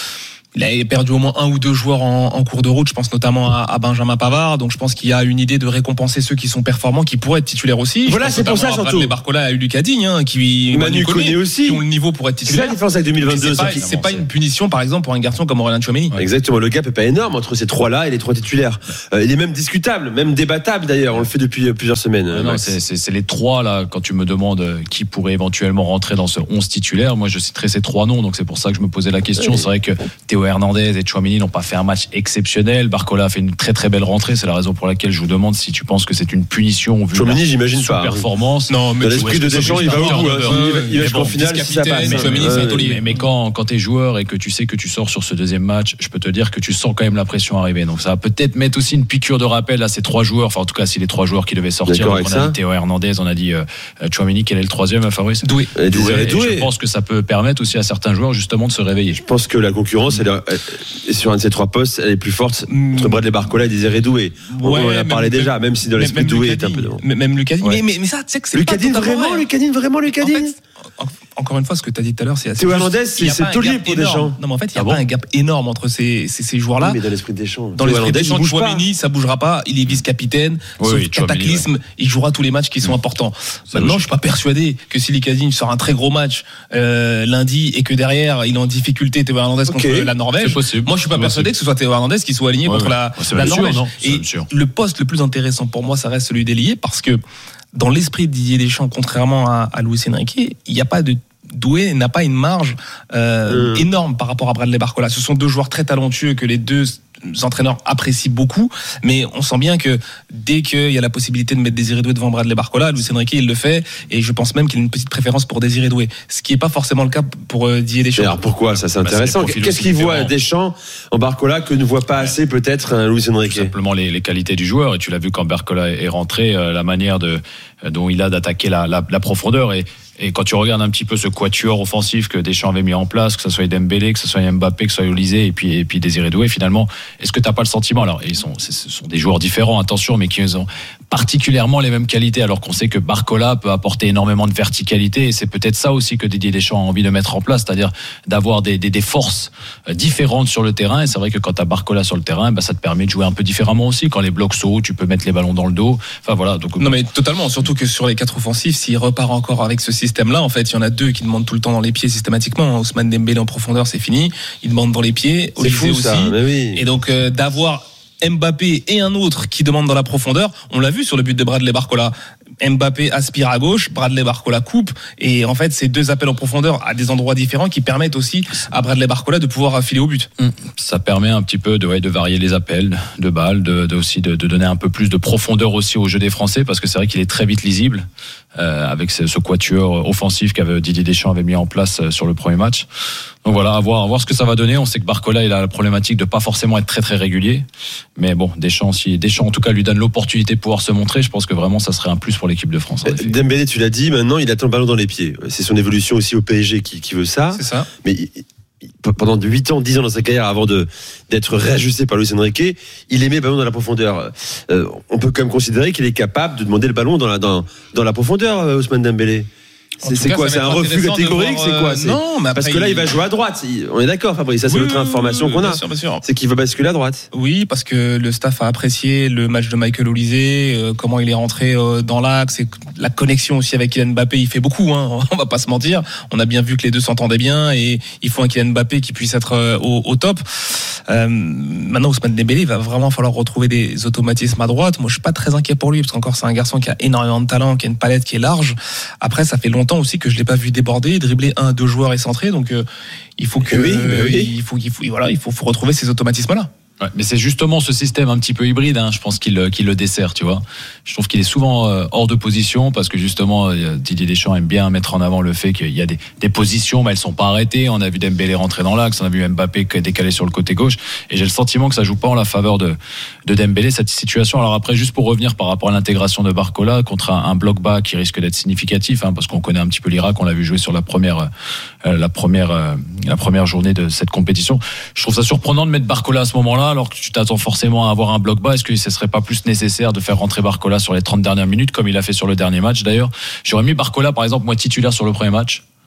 Il a perdu au moins un ou deux joueurs en, en cours de route, je pense notamment à, à Benjamin Pavard. Donc je pense qu'il y a une idée de récompenser ceux qui sont performants, qui pourraient être titulaires aussi. Voilà, c'est pour ça surtout. Les Barcola a eu Lucas Digne, hein, qui Manu Koné aussi, qui ont le niveau pour être titulaire. C'est la différence avec deux mille vingt-deux. C'est pas, c'est pas une punition, par exemple, pour un garçon comme Aurélien Tchouaméni. Ouais. Exactement. Le gap est pas énorme entre ces trois-là et les trois titulaires. Euh, il est même discutable, même débattable d'ailleurs. On le fait depuis plusieurs semaines. Ouais, non, c'est, c'est, c'est les trois là. Quand tu me demandes qui pourrait éventuellement rentrer dans ce onze titulaire, moi je citerai ces trois noms. Donc c'est pour ça que je me posais la question. Oui. C'est vrai que Théo Hernandez et Tchouaméni n'ont pas fait un match exceptionnel. Barcola a fait une très très belle rentrée. C'est la raison pour laquelle je vous demande si tu penses que c'est une punition vu Tchouaméni, j'imagine pas. Performance. Non, mais dans l'esprit de Deschamps, il va au bout. Il va jusqu'en finale si ça passe. Mais quand quand t'es joueur et que tu sais que tu sors sur ce deuxième match, je peux te dire que tu sens quand même la pression arriver. Donc ça va peut-être mettre aussi une piqûre de rappel à ces trois joueurs. Enfin en tout cas, si les trois joueurs qui devaient sortir. Donc, on a dit Théo Hernandez, on a dit euh, Tchouaméni. Quel est le troisième, Fabrice? Doué. Doué. Je pense que ça peut permettre aussi à certains joueurs justement de se réveiller. Je pense que la concurrence, elle est sur un de ces trois postes, elle est plus forte entre Bradley Barcola et Désiré Doué. On en a parlé déjà, même si dans l'esprit Doué est un peu. Même Lucas Digne. Mais, mais, mais ça, tu sais que c'est Lucas Digne, vraiment, Lucas Digne, vraiment, Lucas Digne. Encore une fois, ce que tu as dit tout à l'heure, c'est assez. Théo Hernandez, c'est taulier pour Deschamps. Non, mais en fait, il n'y a ah pas bon un gap énorme entre ces, ces, ces joueurs-là. Oui, mais dans l'esprit de Deschamps. Dans l'esprit de Deschamps, Tchouaméni, ça bougera pas. Il est vice-capitaine. Oui, sauf oui, cataclysme, ouais. Il jouera tous les matchs qui sont mmh. importants. Ça Maintenant, je suis pas persuadé que si Lucas Digne sort un très gros match euh, lundi et que derrière, il est en difficulté Théo Hernandez okay. contre la Norvège. Moi, je suis pas persuadé que ce soit Théo Hernandez qui soit aligné ouais, contre ouais. la, ouais, la Norvège. Sûr, et le poste le plus intéressant pour moi, ça reste celui d'ailier parce que dans l'esprit de Didier Deschamps, contrairement à, à Luis Enrique, il n'y a pas de Doué n'a pas une marge euh, mmh. énorme par rapport à Bradley Barcola. Ce sont deux joueurs très talentueux que les deux entraîneurs apprécient beaucoup, mais on sent bien que dès qu'il y a la possibilité de mettre Désiré Doué devant Bradley Barcola, Luis Enrique il le fait, et je pense même qu'il a une petite préférence pour Désiré Doué, ce qui n'est pas forcément le cas pour euh, Didier Deschamps. Alors pourquoi ça c'est intéressant? Bah, c'est Qu'est-ce qu'il voit Deschamps en Barcola que ne voit pas assez peut-être un Luis Enrique? Tout simplement les, les qualités du joueur, et tu l'as vu quand Barcola est rentré, euh, la manière de, dont il a d'attaquer la, la, la profondeur et Et quand tu regardes un petit peu ce quatuor offensif que Deschamps avait mis en place, que ce soit Dembélé, que ce soit Mbappé, que ce soit Olysée et puis, et puis Désiré Doué, finalement, est-ce que tu n'as pas le sentiment, alors ils sont, ce sont des joueurs différents, attention, mais qui ont particulièrement les mêmes qualités, alors qu'on sait que Barcola peut apporter énormément de verticalité, et c'est peut-être ça aussi que Didier Deschamps a envie de mettre en place, c'est-à-dire d'avoir des, des, des forces différentes sur le terrain, et c'est vrai que quand tu as Barcola sur le terrain, bah, ça te permet de jouer un peu différemment aussi, quand les blocs sont hauts, tu peux mettre les ballons dans le dos, enfin voilà. Donc, non mais totalement, surtout que sur les quatre offensifs, s'il repart encore avec ce système-là, en fait, il y en a deux qui demandent tout le temps dans les pieds systématiquement. Ousmane Dembélé en profondeur, c'est fini. Il demande dans les pieds. C'est fou aussi. Ça, mais oui. Et donc euh, d'avoir Mbappé et un autre qui demande dans la profondeur, on l'a vu sur le but de Bradley Barcola. Mbappé aspire à gauche, Bradley Barcola coupe, et en fait, c'est deux appels en profondeur à des endroits différents qui permettent aussi à Bradley Barcola de pouvoir filer au but. Ça permet un petit peu de, ouais, de varier les appels de balles, de, de aussi de, de donner un peu plus de profondeur aussi au jeu des Français, parce que c'est vrai qu'il est très vite lisible euh, avec ce, ce quatuor offensif qu'avait Didier Deschamps avait mis en place sur le premier match. Donc voilà, à voir, à voir ce que ça va donner. On sait que Barcola, il a la problématique de pas forcément être très très régulier, mais bon, Deschamps, si Deschamps en tout cas lui donne l'opportunité de pouvoir se montrer, je pense que vraiment ça serait un plus pour l'équipe de France. Dembélé, tu l'as dit, maintenant il attend le ballon dans les pieds. C'est son évolution aussi au P S G qui, qui veut ça. C'est ça. Mais il, il, pendant huit ans, dix ans dans sa carrière, avant de d'être réajusté par Luis Enrique, il aimait le ballon dans la profondeur. Euh, on peut quand même considérer qu'il est capable de demander le ballon dans la dans dans la profondeur, Ousmane Dembélé. C'est, c'est cas, quoi? C'est un refus catégorique? Voir, c'est quoi? C'est... Non, mais après, parce que là, il va jouer à droite. On est d'accord, Fabrice. Ça, c'est oui, l'autre information oui, qu'on a. Bien sûr, bien sûr. C'est qu'il va basculer à droite. Oui, parce que le staff a apprécié le match de Michael Olysée, euh, comment il est rentré euh, dans l'axe, et la connexion aussi avec Kylian Mbappé. Il fait beaucoup, hein. On va pas se mentir. On a bien vu que les deux s'entendaient bien, et il faut un Kylian Mbappé qui puisse être euh, au, au top. Euh, maintenant, Ousmane Dembélé, il va vraiment falloir retrouver des automatismes à droite. Moi, je suis pas très inquiet pour lui, parce qu'encore, c'est un garçon qui a énormément de talent, qui a une palette qui est large. Après, ça fait longtemps aussi que je l'ai pas vu déborder, dribbler un, deux joueurs et centrer. Donc, euh, il faut que, oui, euh, oui. il faut, il faut, voilà, il faut, faut retrouver ces automatismes-là. Ouais, mais c'est justement ce système un petit peu hybride, hein, je pense qu'il, qu'il le dessert, tu vois. Je trouve qu'il est souvent euh, hors de position parce que justement euh, Didier Deschamps aime bien mettre en avant le fait qu'il y a des, des positions, mais elles sont pas arrêtées. On a vu Dembélé rentrer dans l'axe, on a vu Mbappé décaler sur le côté gauche, et j'ai le sentiment que ça joue pas en la faveur de, de Dembélé cette situation. Alors après, juste pour revenir par rapport à l'intégration de Barcola contre un, un bloc bas qui risque d'être significatif, hein, parce qu'on connaît un petit peu l'Irak, on l'a vu jouer sur la première, euh, la première, euh, la première journée de cette compétition. Je trouve ça surprenant de mettre Barcola à ce moment-là, alors que tu t'attends forcément à avoir un bloc bas. Est-ce que ce serait pas plus nécessaire de faire rentrer Barcola sur les trente dernières minutes, comme il a fait sur le dernier match d'ailleurs? J'aurais mis Barcola par exemple moi titulaire sur le premier match,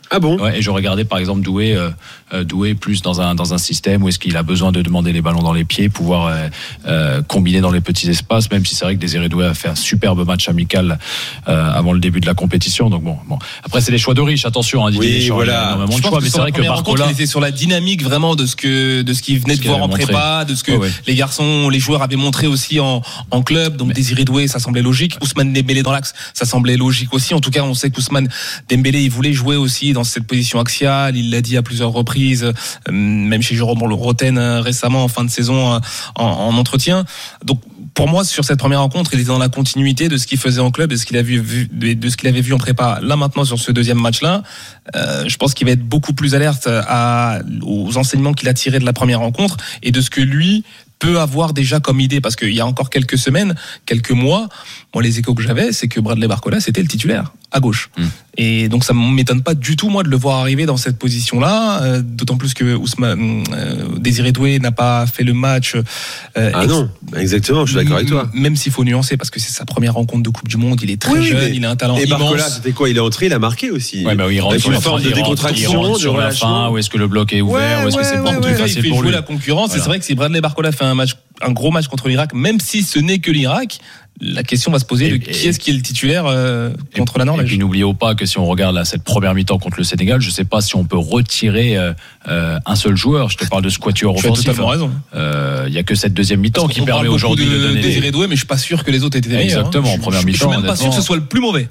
Ah bon? Ouais, et je regardais par exemple Doué, euh, Doué plus dans un dans un système où est-ce qu'il a besoin de demander les ballons dans les pieds, pouvoir euh, euh, combiner dans les petits espaces. Même si c'est vrai que Désiré Doué a fait un superbe match amical euh, avant le début de la compétition. Donc bon, bon. Après c'est les choix de riches. Attention, hein, oui, voilà. énormément de choix, mais c'est vrai que Barcola, il était sur la dynamique vraiment de ce que de ce qu'il venait ce de voir en montré. prépa, de ce que oh, ouais. les garçons, les joueurs avaient montré aussi en en club. Donc mais... Désiré Doué, ça semblait logique. Ousmane Dembélé dans l'axe, ça semblait logique aussi. En tout cas, on sait qu'Ousmane Dembélé, il voulait jouer aussi dans cette position axiale. Il l'a dit à plusieurs reprises, même chez Jérôme Roten récemment en fin de saison en, en entretien. Donc pour moi, sur cette première rencontre, il était dans la continuité de ce qu'il faisait en club et de ce qu'il avait vu, de ce qu'il avait vu en prépa. Là maintenant, sur ce deuxième match-là, euh, je pense qu'il va être beaucoup plus alerte à, aux enseignements qu'il a tirés de la première rencontre et de ce que lui peut avoir déjà comme idée, parce qu'il y a encore quelques semaines, quelques mois, moi les échos que j'avais, c'est que Bradley Barcola c'était le titulaire à gauche. Mmh. Et donc ça m'étonne pas du tout moi de le voir arriver dans cette position-là, euh, d'autant plus que Ousmane euh, Désiré Doué n'a pas fait le match. Euh, ah ex- non, exactement, je suis d'accord avec toi. Même s'il faut nuancer, parce que c'est sa première rencontre de Coupe du Monde, il est très oui, jeune, il a un talent et immense. Et Barcola, c'était quoi? Il est entré, il a marqué aussi. Ouais, bah oui, il rentre avec une forme de décontraction, de relâchement. Où est-ce que le bloc est ouvert? Ouais, où est-ce que c'est ouais, pas ouais, ouais, il fait jouer la concurrence. Voilà. Et c'est vrai que si Bradley Barcola fait un match, un gros match contre l'Irak, même si ce n'est que l'Irak, la question va se poser et, de qui et, est-ce qui est le titulaire euh, contre et, la Norvège. Et puis n'oublions pas que si on regarde là, cette première mi-temps contre le Sénégal, je ne sais pas si on peut retirer euh, euh, un seul joueur. Je te parle de ce quatuor offensif. Tu as totalement raison. Il euh, y a que cette deuxième mi-temps qui permet aujourd'hui de, de donner. Désiré Doué, mais je suis pas sûr que les autres étaient meilleurs. Exactement, hein. en première je, mi-temps. Je suis même pas sûr que ce soit le plus mauvais.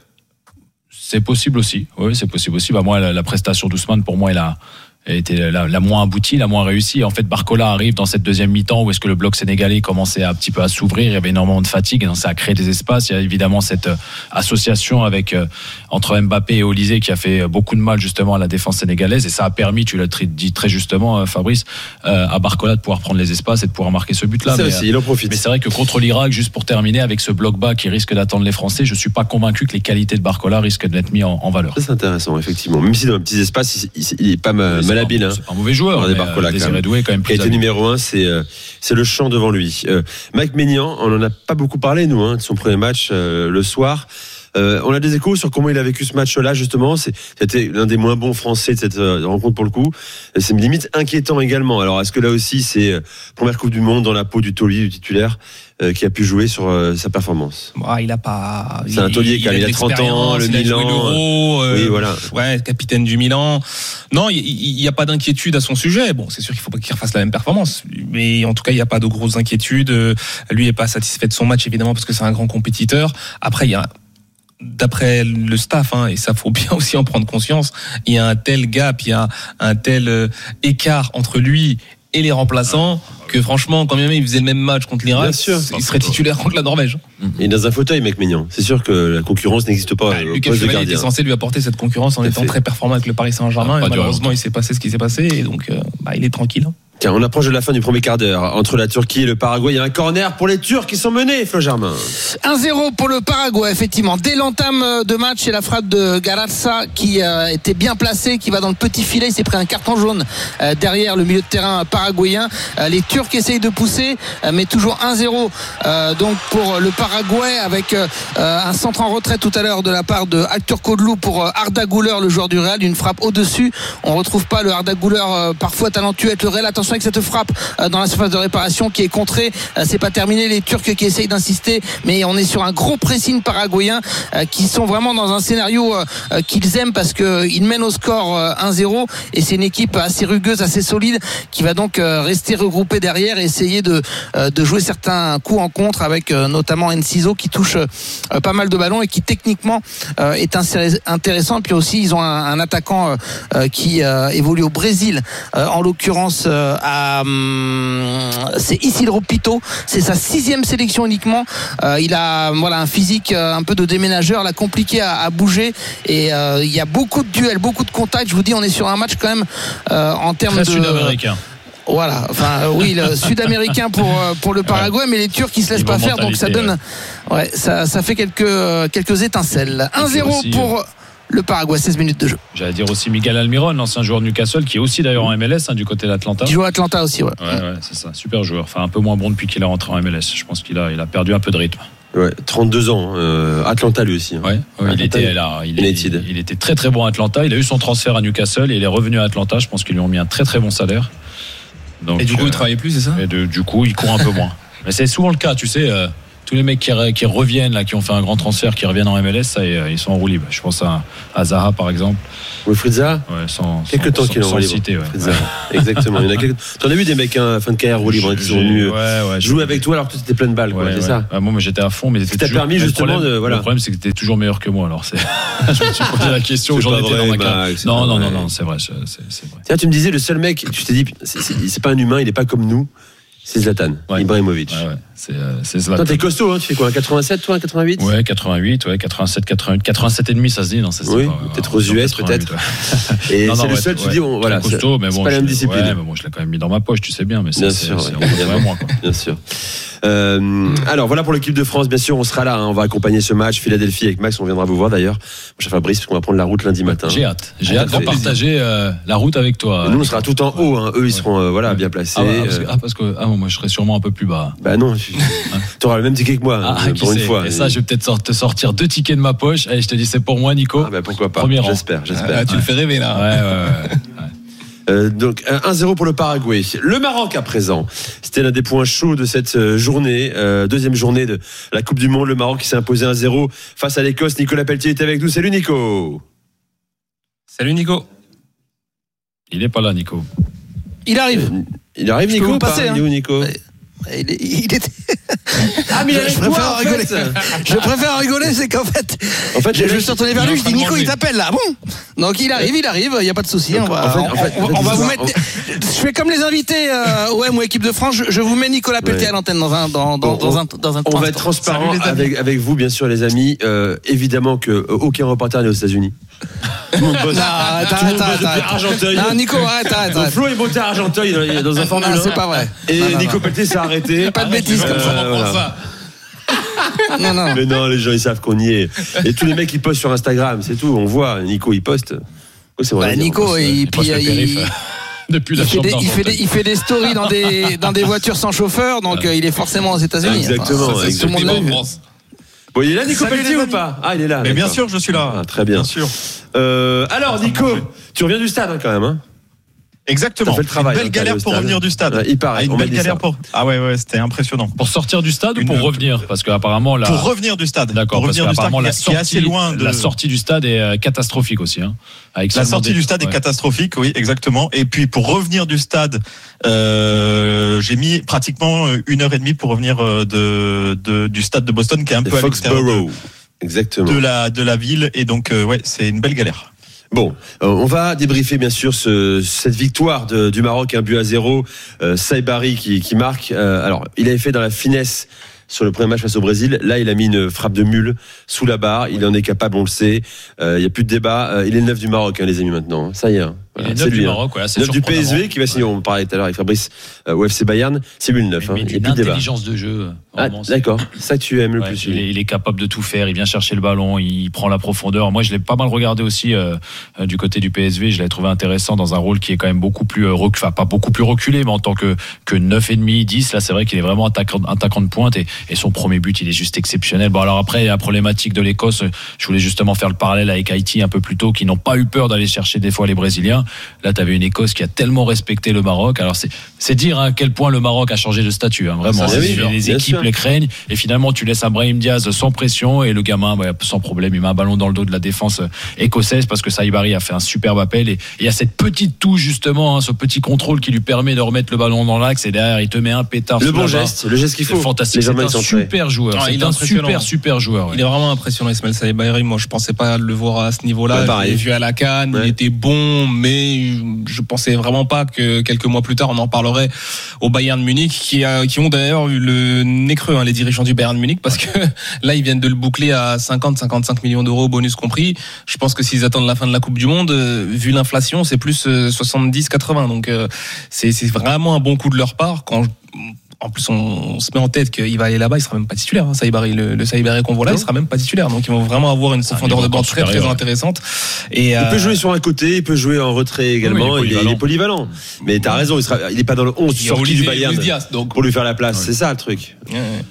C'est possible aussi. Oui, c'est possible aussi. Bah moi, la, la prestation d'Ousmane, pour moi, elle a était la, la moins aboutie, la moins réussie. En fait, Barcola arrive dans cette deuxième mi-temps où est-ce que le bloc sénégalais commençait à, un petit peu à s'ouvrir, il y avait énormément de fatigue et donc ça a créé des espaces. Il y a évidemment cette euh, association avec euh, entre Mbappé et Olysée qui a fait beaucoup de mal justement à la défense sénégalaise et ça a permis, tu l'as dit très justement euh, Fabrice, euh, à Barcola de pouvoir prendre les espaces et de pouvoir marquer ce but-là. Ça mais, aussi, il en profite. Mais c'est vrai que contre l'Irak, juste pour terminer avec ce bloc bas qui risque d'attendre les Français, je suis pas convaincu que les qualités de Barcola risquent d'être mis en, en valeur. Ça, c'est intéressant effectivement. Même si dans un petit espace, il, il, il est pas mal, malhabile. C'est pas un mauvais joueur, mais Barcola, Désiré Doué quand même plus. Qui a été numéro un, c'est euh, c'est le champ devant lui. Euh, Mike Maignan, on en a pas beaucoup parlé nous, hein, de son premier match euh, le soir. Euh, on a des échos sur comment il a vécu ce match-là justement. C'est, c'était l'un des moins bons Français de cette euh, rencontre pour le coup. C'est limite inquiétant également. Alors est-ce que là aussi c'est euh, première Coupe du Monde dans la peau du taulier, du titulaire, euh, qui a pu jouer sur euh, sa performance? Ah, il a pas. C'est un taulier qui a, il a trente ans, le Milan. L'Euro, euh, oui, voilà. Ouais, capitaine du Milan. Non, il n'y a pas d'inquiétude à son sujet. Bon, c'est sûr qu'il faut pas qu'il refasse la même performance, mais en tout cas, il n'y a pas de grosses inquiétudes. Lui est pas satisfait de son match évidemment parce que c'est un grand compétiteur. Après, il y a d'après le staff, hein, et ça faut bien aussi en prendre conscience, il y a un tel gap, il y a un tel euh, écart entre lui et les remplaçants que franchement, quand même il faisait le même match contre l'Irak, il serait titulaire contre la Norvège. Et dans un fauteuil, mec Maignan. C'est sûr que la concurrence n'existe pas. Bah, Lucas Chevalier était censé lui apporter cette concurrence en étant très performant avec le Paris Saint-Germain, ah, et malheureusement il s'est passé ce qui s'est passé, et donc euh, bah, il est tranquille. Hein. Tiens, on approche de la fin du premier quart d'heure. Entre la Turquie et le Paraguay, il y a un corner pour les Turcs qui sont menés, Flo Germain. un zéro pour le Paraguay, effectivement. Dès l'entame de match, c'est la frappe de Galarza qui euh, était bien placée, qui va dans le petit filet. Il s'est pris un carton jaune euh, derrière le milieu de terrain paraguayen. Euh, les Turcs essayent de pousser, euh, mais toujours un zéro euh, donc pour le Paraguay, avec euh, un centre en retrait tout à l'heure de la part de Alturkoglu pour euh, Arda Güler, le joueur du Real. Une frappe au-dessus. On retrouve pas le Arda Güler euh, parfois talentueux avec le Real. Attention avec cette frappe euh, dans la surface de réparation qui est contrée. Euh, c'est pas terminé, les Turcs qui essayent d'insister, mais on est sur un gros pressing paraguayen euh, qui sont vraiment dans un scénario euh, qu'ils aiment parce qu'ils mènent au score euh, un zéro, et c'est une équipe assez rugueuse, assez solide, qui va donc euh, rester regroupée derrière et essayer de, euh, de jouer certains coups en contre avec euh, notamment Enciso qui touche euh, pas mal de ballons et qui techniquement euh, est intéressant. Puis aussi ils ont un, un attaquant euh, qui euh, évolue au Brésil, euh, en l'occurrence euh, à, hum, c'est Isidro Pito, c'est sa sixième sélection uniquement. Euh, il a voilà un physique euh, un peu de déménageur, là compliqué à, à bouger, et euh, il y a beaucoup de duels, beaucoup de contacts. Je vous dis, on est sur un match quand même euh, en termes de sud-américain. Voilà, enfin oui, le sud-américain pour pour le Paraguay, mais les Turcs qui se laissent pas faire, donc ça donne, ouais, ça ça fait quelques quelques étincelles. un zéro pour le Paraguay, seize minutes de jeu. J'allais dire aussi Miguel Almiron, l'ancien joueur de Newcastle, qui est aussi d'ailleurs en M L S, hein, du côté d'Atlanta. Il joue à Atlanta aussi, ouais. Ouais, ouais, c'est ça, super joueur. Enfin, un peu moins bon depuis qu'il est rentré en M L S. Je pense qu'il a, il a perdu un peu de rythme. Ouais, trente-deux ans, euh, Atlanta lui aussi. Hein. Ouais, ouais il, était, là, il, est, il était très très bon à Atlanta. Il a eu son transfert à Newcastle et il est revenu à Atlanta. Je pense qu'ils lui ont mis un très très bon salaire. Donc, et du coup, euh, il travaillait plus, c'est ça ? Et de, du coup, il court un peu moins. Mais c'est souvent le cas, tu sais. Euh, tous les mecs qui, qui reviennent, là, qui ont fait un grand transfert, qui reviennent en M L S, ça, euh, ils sont en roue libre. Je pense à, à Zaha, par exemple. Wilfried Zaha ? Ouais, sans, quelques sans, temps qu'il est en roue libre. Citer, ouais. Ouais. Exactement. Il y en a quelques... T'en as vu des mecs, hein, fin de carrière roue libre, hein, qui sont venus ouais, ouais, jouer avec toi alors que tu étais plein de balles, quoi. Ouais, c'est ouais. ça. Ah, moi, j'étais à fond, mais c'était toujours... permis justement problème, de. Voilà. Le problème, c'est que t'étais toujours meilleur que moi, alors c'est. Je me suis posé la question, j'en étais dans ma carrière. Non, non, non, non, c'est vrai, c'est vrai. Tiens, tu me disais, le seul mec, tu t'es dit, c'est pas un humain, il est pas comme nous. C'est Zlatan, ouais. Ibrahimovic. Ouais, ouais. C'est, euh, c'est Zlatan. Toi, t'es costaud, hein, tu fais quoi, un quatre-vingt-sept, toi, un quatre-vingt-huit ? Ouais, quatre-vingt-huit, ouais, quatre-vingt-sept, quatre-vingt-huit, quatre-vingt-sept et demi, ça se dit, non, ça se dit oui, pas. Peut-être aux U S, peut-être. Ouais. Et non, c'est non, le seul, ouais, tu ouais, dis, bon, voilà. C'est costaud, mais bon. C'est pas la même discipline. Ouais, mais bon, je l'ai quand même mis dans ma poche, tu sais bien, mais bien c'est, sûr, c'est, ouais. c'est, c'est moi, quoi. Bien sûr. Euh, mmh. Alors voilà pour l'équipe de France, bien sûr, on sera là, hein, on va accompagner ce match Philadelphie avec Max, on viendra vous voir d'ailleurs. Mon cher Fabrice, parce qu'on va prendre la route lundi matin. J'ai hâte, j'ai hâte de partager euh, la route avec toi. Nous, on sera tout en haut, hein. Eux, ils seront euh, voilà ouais. bien placés. Ah, bah, parce que, ah, parce que ah, moi, je serai sûrement un peu plus bas. Bah non, tu auras le même ticket que moi, ah, euh, pour une sait. fois. Et ça, je vais peut-être te sortir deux tickets de ma poche. Allez, je te dis, c'est pour moi, Nico. Ah bah pourquoi pas. Premier j'espère, rang. j'espère. Ah, tu ouais. le fais rêver là. Ouais, ouais, ouais. Euh, donc un zéro pour le Paraguay. Le Maroc à présent. C'était l'un des points chauds de cette journée, euh, deuxième journée de la Coupe du Monde. Le Maroc qui s'est imposé un zéro face à l'Écosse. Nicolas Pelletier est avec nous. Salut Nico. Salut Nico. Il est pas là, Nico. Il arrive. Euh, il arrive, je Nico. Passer, hein. Il est où, Nico? Il, est, il était. Ah, mais il je, préfère toi, rigoler. Fait. je préfère rigoler, c'est qu'en fait, en fait je, je suis retourné vers lui, je dis Nico, il t'appelle là. Bon, donc il arrive, il arrive, il n'y a pas de souci. On va, en fait, on, en fait, on, on va vous mettre. Je fais comme les invités euh, O M ou équipe de France. Je, je vous mets Nicolas Pelletier ouais. à l'antenne dans un dans, dans, dans un dans un. On va être transparent avec avec vous, bien sûr, les amis. Euh, évidemment que euh, aucun reporter n'est aux États-Unis. Tout le monde bosse. Non, arrête, tout le monde arrête, bosse arrête, depuis Argenteuil. Non, Nico, arrête, arrête. Donc Flo est monté à Argenteuil dans, dans un Formule un. C'est pas vrai. Et non, non, Nico Pelletier s'est arrêté. Pas de bêtises comme ça. Euh, voilà. ça. Non, non. Mais non, les gens ils savent qu'on y est. Et tous les mecs ils postent sur Instagram, c'est tout. On voit Nico il poste. Oh, c'est vrai. Bah, Nico, il, il, puis, il, depuis la il, fait des, il, fait des, il fait des stories dans des dans des voitures sans chauffeur, donc euh, il est forcément aux États-Unis. Exactement. Enfin, ça, exactement. Tout le monde l'a vu. Bon, il est là, Nico Pelletier ou pas? Ah, il est là. Mais bien sûr, je suis là. Ah, très bien. Bien sûr. Euh, alors, Nico, tu reviens du stade hein, quand même, hein? Exactement. Fait le travail, une belle galère pour revenir du stade. Ouais, il paraît. Ah, une belle galère pour. Ah ouais, ouais, c'était impressionnant. Pour sortir du stade une... ou pour revenir? Parce qu'apparemment là. Pour revenir du stade. D'accord. Pour revenir du stade, la qui sortie, est assez loin de. La sortie du stade est catastrophique aussi, hein. Avec la sortie des... du stade ouais. est catastrophique, oui, exactement. Et puis pour revenir du stade, euh, j'ai mis pratiquement une heure et demie pour revenir de, de du stade de Boston, qui est un de peu à l'extérieur de, exactement. de la de la ville. Et donc euh, ouais, c'est une belle galère. Bon, euh, on va débriefer bien sûr ce, cette victoire de, du Maroc, un but à zéro. Euh, Saibari qui, qui marque. Euh, alors, il avait fait dans la finesse sur le premier match face au Brésil. Là, il a mis une frappe de mule sous la barre. Il en est capable, on le sait. Euh, il n'y a plus de débat. Euh, il est le neuf du Maroc, hein, les amis, maintenant. Ça y est. Hein. Voilà, il est neuf du Maroc, ouais, c'est neuf du P S V qui va signer. On parlait tout à l'heure avec Fabrice euh, au F C Bayern. C'est lui le neuf. Hein. Il y a plus de débat. Intelligence de jeu. Ah, d'accord. Ça tu aimes le ouais, plus. Il est, il est capable de tout faire. Il vient chercher le ballon. Il prend la profondeur. Moi, je l'ai pas mal regardé aussi euh, du côté du P S V. Je l'ai trouvé intéressant dans un rôle qui est quand même beaucoup plus euh, reculé, enfin pas beaucoup plus reculé, mais en tant que que neuf et demi, dix. Là, c'est vrai qu'il est vraiment attaquant, attaquant de pointe et, et son premier but, il est juste exceptionnel. Bon, alors après, la problématique de l'Écosse. Je voulais justement faire le parallèle avec Haïti un peu plus tôt, qui n'ont pas eu peur d'aller chercher des fois les Brésiliens. Là, t'avais une Écosse qui a tellement respecté le Maroc. Alors c'est c'est dire à quel point le Maroc a changé de statut. Hein, vraiment, ça, les, les équipes les craignent. Et finalement, tu laisses un Brahim Diaz sans pression et le gamin, bah, sans problème, il met un ballon dans le dos de la défense écossaise parce que Saibari a fait un superbe appel. Et il y a cette petite touche justement, hein, ce petit contrôle qui lui permet de remettre le ballon dans l'axe et derrière il te met un pétard. Le bon geste, le geste qu'il faut. C'est fantastique. C'est un super joueur. Ah, c'est un super super joueur. Ouais. Il est vraiment impressionnant, Ismaël Saibari. Moi, je pensais pas le voir à ce niveau-là. Ouais, je l'ai vu à la CAN. Ouais. Il était bon, mais je pensais vraiment pas que quelques mois plus tard on en parlerait au Bayern Munich, qui, a, qui ont d'ailleurs eu le nez creux, hein, les dirigeants du Bayern Munich, parce que là ils viennent de le boucler à cinquante à cinquante-cinq millions d'euros, bonus compris. Je pense que s'ils attendent la fin de la Coupe du Monde, euh, vu l'inflation, c'est plus euh, soixante-dix quatre-vingts. Donc euh, c'est, c'est vraiment un bon coup de leur part. Quand en plus, on, on se met en tête qu'il va aller là-bas, il sera même pas titulaire. Hein, Saibari, le, le Saibari qu'on voit là, il sera même pas titulaire. Donc, ils vont vraiment avoir une profondeur de banc très très intéressante. Et il euh... peut jouer sur un côté, il peut jouer en retrait également. Oui, il, est il, est, il est polyvalent. Mais t'as raison, il sera, il est pas dans le onze du sorti du Bayern Diaz, donc... pour lui faire la place. Ouais. C'est ça le truc. Ouais.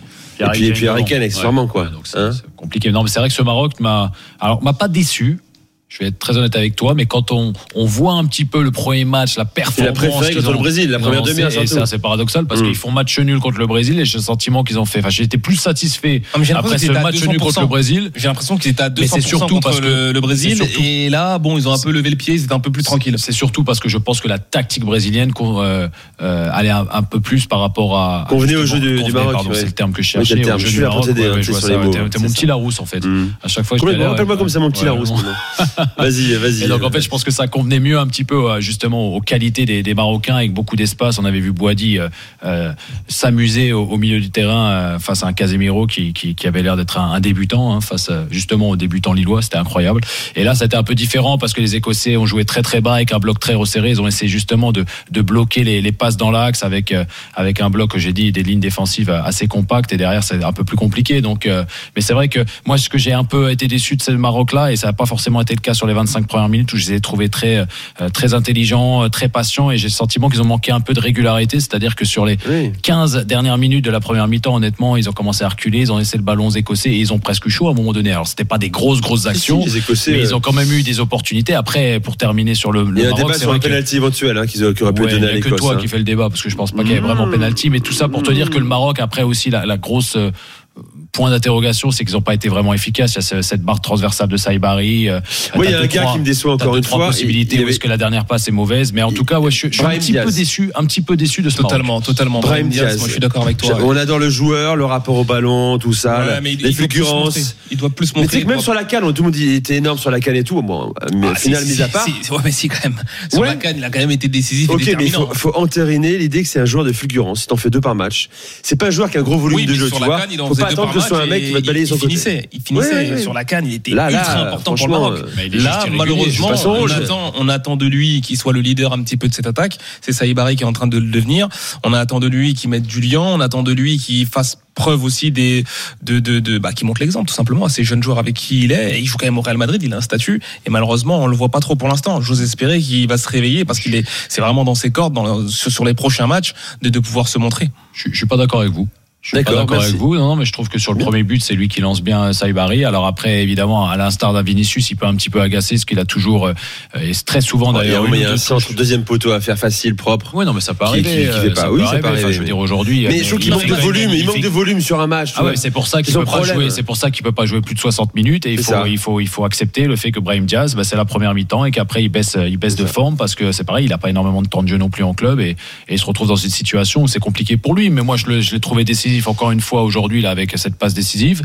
Et puis, et puis Harry Kane, accessoirement, quoi. Ouais, donc c'est, hein c'est compliqué. Non, mais c'est vrai que ce Maroc m'a, alors, m'a pas déçu. Je vais être très honnête avec toi, mais quand on, on voit un petit peu le premier match, la performance. Il a préféré contre ont, le Brésil, la première demi-heure. Et ça, c'est paradoxal parce mmh. qu'ils font match nul contre le Brésil et j'ai le sentiment qu'ils ont fait. Enfin, j'étais plus satisfait après ce match nul contre le Brésil. J'ai l'impression qu'ils étaient à deux cents pour cent surtout contre parce que le, le Brésil. Surtout, et là, bon, ils ont un peu levé le pied, ils étaient un peu plus tranquilles. C'est surtout parce que je pense que la tactique brésilienne euh, euh, allait un, un peu plus par rapport à. Convenait au jeu du, du Maroc. Pardon, ouais. C'est le terme que je cherchais. Oui, je suis à t'aider. T'es mon petit Larousse, en fait. À chaque fois, je rappelle-moi comme ça, mon petit Larousse. Vas-y, vas-y. Et donc en fait, je pense que ça convenait mieux un petit peu justement aux qualités des, des Marocains avec beaucoup d'espace. On avait vu Boadi euh, euh, s'amuser au, au milieu du terrain euh, face à un Casemiro qui, qui, qui avait l'air d'être un, un débutant hein, face à, justement aux débutants lillois. C'était incroyable. Et là, c'était un peu différent parce que les Écossais ont joué très très bas avec un bloc très resserré. Ils ont essayé justement de, de bloquer les, les passes dans l'axe avec euh, avec un bloc que j'ai dit des lignes défensives assez compactes et derrière c'est un peu plus compliqué. Donc, euh, mais c'est vrai que moi, ce que j'ai un peu été déçu de ce Maroc-là et ça n'a pas forcément été le cas sur les vingt-cinq premières minutes où je les ai trouvés très euh, très intelligents, très patients et j'ai le sentiment qu'ils ont manqué un peu de régularité, c'est-à-dire que sur les oui. quinze dernières minutes de la première mi-temps, honnêtement, ils ont commencé à reculer, ils ont laissé le ballon aux Écossais et ils ont presque eu chaud à un moment donné. Alors c'était pas des grosses grosses actions, si, si, les Écossais, mais euh... ils ont quand même eu des opportunités. Après, pour terminer sur le, le il y a Maroc, un débat sur un penalty éventuel hein, qu'ils auraient pu ouais, donner à l'Écosse. Il y a que toi hein. qui fais le débat parce que je pense pas qu'il y ait vraiment penalty, mais tout ça pour mmh. te dire que le Maroc après aussi la, la grosse euh, point d'interrogation, c'est qu'ils n'ont pas été vraiment efficaces. Il y a cette barre transversale de Saïbari. Oui, il y a un gars qui me déçoit encore une fois. Possibilités où est-ce que la dernière passe est mauvaise, mais en tout cas, ouais, je, je suis un petit peu déçu, un petit peu déçu de ce totalement, Maroc. totalement. Brahim Diaz, moi je suis d'accord avec toi. On ouais. adore le joueur, le rapport au ballon, tout ça, ouais, la, les il fulgurances. Il doit plus montrer. Mais tu sais que même sur la CAN, tout le monde dit il était énorme sur la CAN et tout. Bon, mais au final, mis à part. Ouais, mais si quand même. Sur la CAN, il a quand même été décisif. Ok, mais il faut entériner l'idée que c'est un joueur de fulgurance. Si t'en fais deux par match, c'est pas un joueur qui a un gros volume de jeu. Tu vois, faut pas attendre que ce soit un mec qui va te balayer. Il finissait, il finissait ouais, ouais. sur la CAN, il était là, ultra là, important pour le Maroc. Là, malheureusement, on attend, on attend de lui qu'il soit le leader un petit peu de cette attaque. C'est Saïbari qui est en train de le devenir. On attend de lui qu'il mette Julien. On attend de lui qu'il fasse preuve aussi des de de de bah qui montre l'exemple tout simplement à ces jeunes joueurs avec qui il est. Et il joue quand même au Real Madrid, il a un statut et malheureusement on le voit pas trop pour l'instant. J'ose espérer qu'il va se réveiller parce qu'il est c'est vraiment dans ses cordes dans, sur, sur les prochains matchs de de pouvoir se montrer. Je, je suis pas d'accord avec vous. Je suis d'accord, pas d'accord avec vous, non, non, mais je trouve que sur le premier but, c'est lui qui lance bien Saïbari. Alors après, évidemment, à l'instar d'un Vinicius, il peut un petit peu agacer, ce qu'il a toujours, euh, et très souvent d'ailleurs. Il y a un centre, deuxième poteau à faire facile, propre. Oui, non, mais ça peut arriver. Qui, qui, qui fait pas. Oui, ça peut arriver. Enfin, je veux dire aujourd'hui. Mais je trouve qu'il manque de volume. Il manque de volume sur un match. Ah ouais, c'est pour ça qu'il peut pas jouer. C'est pour ça qu'il peut pas jouer plus de soixante minutes. Et il faut, il faut, il faut accepter le fait que Brahim Diaz, bah, c'est la première mi-temps et qu'après il baisse, il baisse de forme parce que c'est pareil, il a pas énormément de temps de jeu non plus en club et, et il se retrouve dans une situation où c'est compliqué pour lui. Mais moi, je l'ai trouvé décisif encore une fois aujourd'hui là avec cette passe décisive.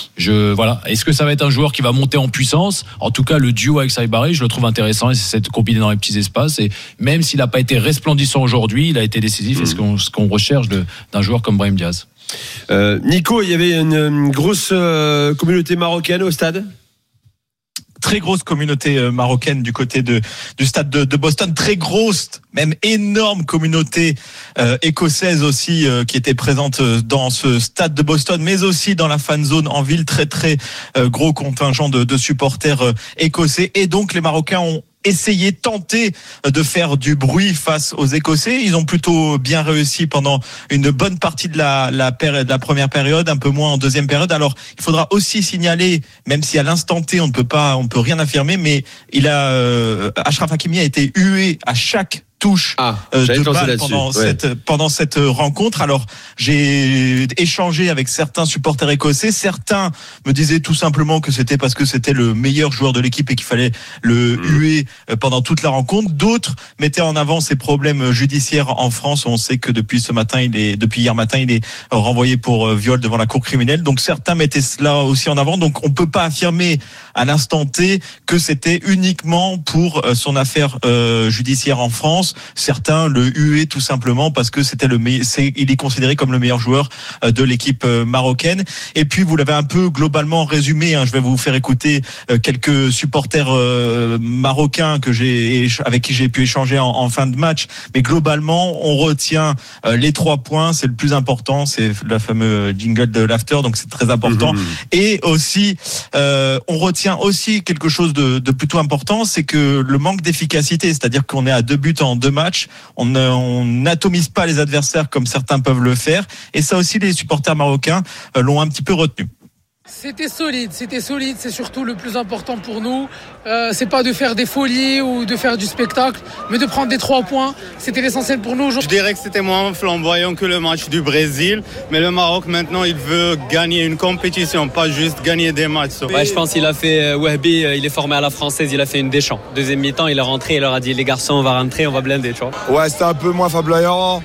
Je voilà. Est-ce que ça va être un joueur qui va monter en puissance ? En tout cas, le duo avec Saïbari, je le trouve intéressant et c'est cette combiner dans les petits espaces. Et même s'il n'a pas été resplendissant aujourd'hui, il a été décisif. Mmh. Et ce qu'on, ce qu'on recherche de, d'un joueur comme Brahim Diaz. Euh, Nico, il y avait une, une grosse euh, communauté marocaine au stade. Très grosse communauté marocaine du côté de du stade de, de Boston, très grosse, même énorme communauté euh, écossaise aussi euh, qui était présente dans ce stade de Boston, mais aussi dans la fan zone en ville, très très euh, gros contingent de, de supporters euh, écossais et donc les Marocains ont essayer, tenter de faire du bruit face aux Écossais. Ils ont plutôt bien réussi pendant une bonne partie de la, la, période, la première période, un peu moins en deuxième période. Alors, il faudra aussi signaler, même si à l'instant T, on ne peut pas, on ne peut rien affirmer, mais il a, euh, Achraf Hakimi a été hué à chaque touche ah, euh, de balle pendant ouais. cette pendant cette rencontre. Alors j'ai échangé avec certains supporters écossais. Certains me disaient tout simplement que c'était parce que c'était le meilleur joueur de l'équipe et qu'il fallait le mmh. huer pendant toute la rencontre. D'autres mettaient en avant ses problèmes judiciaires en France. On sait que depuis ce matin, il est depuis hier matin, il est renvoyé pour viol devant la cour criminelle. Donc certains mettaient cela aussi en avant. Donc on peut pas affirmer à l'instant T que c'était uniquement pour son affaire euh, judiciaire en France. Certains le huaient tout simplement parce que c'était le meilleur, c'est, il est considéré comme le meilleur joueur de l'équipe marocaine. Et puis vous l'avez un peu globalement résumé, hein, je vais vous faire écouter quelques supporters euh, marocains que j'ai avec qui j'ai pu échanger en, en fin de match. Mais globalement, on retient euh, les trois points, c'est le plus important, c'est le fameux jingle de l'after, donc c'est très important. Mmh. Et aussi, euh, on retient aussi quelque chose de, de plutôt important, c'est que le manque d'efficacité, c'est-à-dire qu'on est à deux buts en deux matchs. On on n'atomise pas les adversaires comme certains peuvent le faire. Et ça aussi, les supporters marocains l'ont un petit peu retenu. C'était solide, c'était solide, c'est surtout le plus important pour nous. Euh, c'est pas de faire des folies ou de faire du spectacle, mais de prendre des trois points. C'était l'essentiel pour nous. Je dirais que c'était moins flamboyant que le match du Brésil, mais le Maroc maintenant il veut gagner une compétition, pas juste gagner des matchs. Ouais, je pense qu'il a fait euh, Wahbi, euh, il est formé à la française, il a fait une Deschamps. Deuxième mi-temps, il est rentré, il leur a dit les garçons, on va rentrer, on va blinder, tu vois. Ouais, c'était un peu moins flamboyant,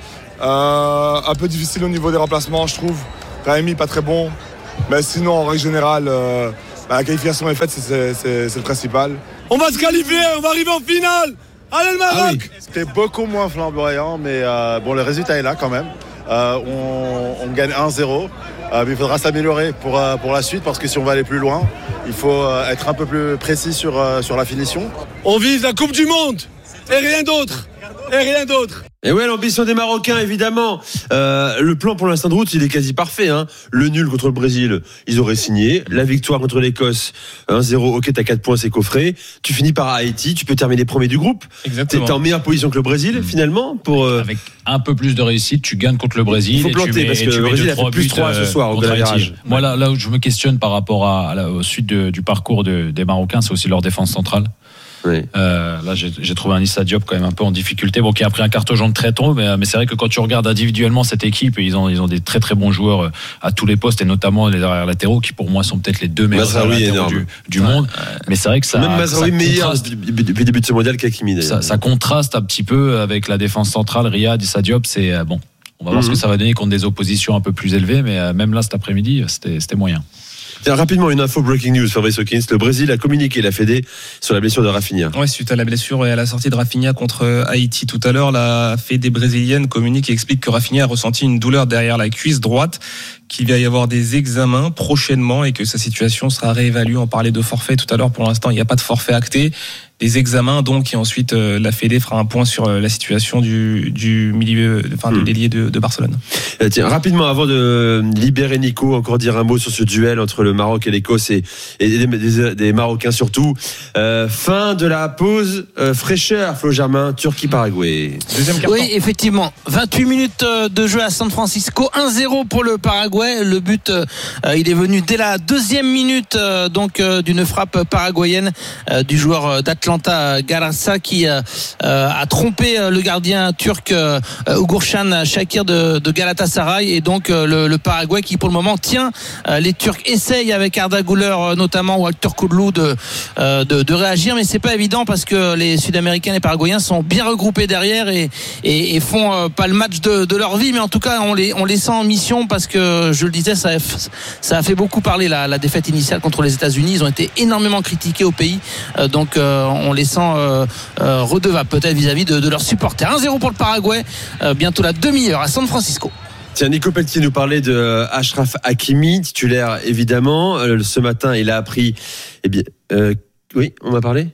euh, un peu difficile au niveau des remplacements, je trouve. Raimi pas très bon. Mais sinon, en règle générale, euh, bah, la qualification est faite, c'est, c'est, c'est, c'est le principal. On va se qualifier, on va arriver en finale. Allez le Maroc. Ah oui. C'était beaucoup moins flamboyant, mais euh, bon, le résultat est là quand même. Euh, on, on gagne un zéro, euh, mais il faudra s'améliorer pour, euh, pour la suite, parce que si on va aller plus loin, il faut euh, être un peu plus précis sur, euh, sur la finition. On vise la Coupe du Monde, et rien d'autre, et rien d'autre. Et ouais, l'ambition des Marocains, évidemment. Euh, le plan pour l'instant de route, il est quasi parfait. Hein. Le nul contre le Brésil, ils auraient signé. La victoire contre l'Écosse, un zéro, ok, t'as quatre points, c'est coffré. Tu finis par Haïti, tu peux terminer premier du groupe. Exactement. T'es en meilleure position que le Brésil, mmh. finalement. Pour euh... Avec un peu plus de réussite, tu gagnes contre le Brésil. Il faut planter, et tu mets, parce que le Brésil a fait plus trois ce soir au virage. Moi, là, là où je me questionne par rapport à, à la au suite de, du parcours de, des Marocains, c'est aussi leur défense centrale. Oui. Euh, là, j'ai, j'ai trouvé un Issa Diop quand même un peu en difficulté. Bon, qui a pris un carton jaune très tôt, mais, mais c'est vrai que quand tu regardes individuellement cette équipe, ils ont, ils ont des très très bons joueurs à tous les postes et notamment les arrières latéraux qui pour moi sont peut-être les deux meilleurs Mazraoui latéraux du, du ouais. monde. Mais c'est vrai que ça. Même Mazraoui meilleur depuis le début de ce mondial qu'Hakimi d'ailleurs. Ça, ça contraste un petit peu avec la défense centrale. Riyad, Issa Diop, c'est bon. On va voir mm-hmm. ce que ça va donner contre des oppositions un peu plus élevées, mais même là cet après-midi, c'était, c'était moyen. Tiens, rapidement, une info breaking news, Fabrice Hawkins. Le Brésil a communiqué la Fédé sur la blessure de Rafinha. Ouais, suite à la blessure et à la sortie de Rafinha contre Haïti tout à l'heure, la Fédé brésilienne communique et explique que Rafinha a ressenti une douleur derrière la cuisse droite, qu'il va y avoir des examens prochainement et que sa situation sera réévaluée. On parlait de forfait tout à l'heure. Pour l'instant, il n'y a pas de forfait acté. Des examens donc et ensuite euh, la Fédé fera un point sur euh, la situation du, du milieu, enfin de l'ailier de, de Barcelone. Euh, tiens, rapidement avant de libérer Nico, encore dire un mot sur ce duel entre le Maroc et l'Écosse et, et des, des, des Marocains surtout. Euh, fin de la pause, euh, fraîcheur, Flo Germain, Turquie-Paraguay. Deuxième carton. Oui, effectivement, vingt-huit minutes de jeu à San Francisco, un zéro pour le Paraguay. Le but, euh, il est venu dès la deuxième minute euh, donc euh, d'une frappe paraguayenne euh, du joueur d'Atlanta. Garassa qui euh, a trompé le gardien turc euh, Uğurcan Şakir de, de Galatasaray et donc euh, le, le Paraguay qui pour le moment tient. Euh, les Turcs essayent avec Arda Güler euh, notamment ou Alter Kudlu de, euh, de de réagir, mais c'est pas évident parce que les Sud-Américains et les Paraguayens sont bien regroupés derrière et et, et font euh, pas le match de, de leur vie, mais en tout cas on les on les sent en mission parce que je le disais ça a, ça a fait beaucoup parler la, la défaite initiale contre les États-Unis. Ils ont été énormément critiqués au pays, euh, donc euh, on les sent euh, euh, redevables peut-être vis-à-vis de, de leurs supporters. un zéro pour le Paraguay, euh, bientôt la demi-heure à San Francisco. Tiens, Nico Pelletier nous parlait de Achraf Hakimi, titulaire évidemment. Euh, ce matin, il a appris. Eh bien, euh, oui, on m'a parlé.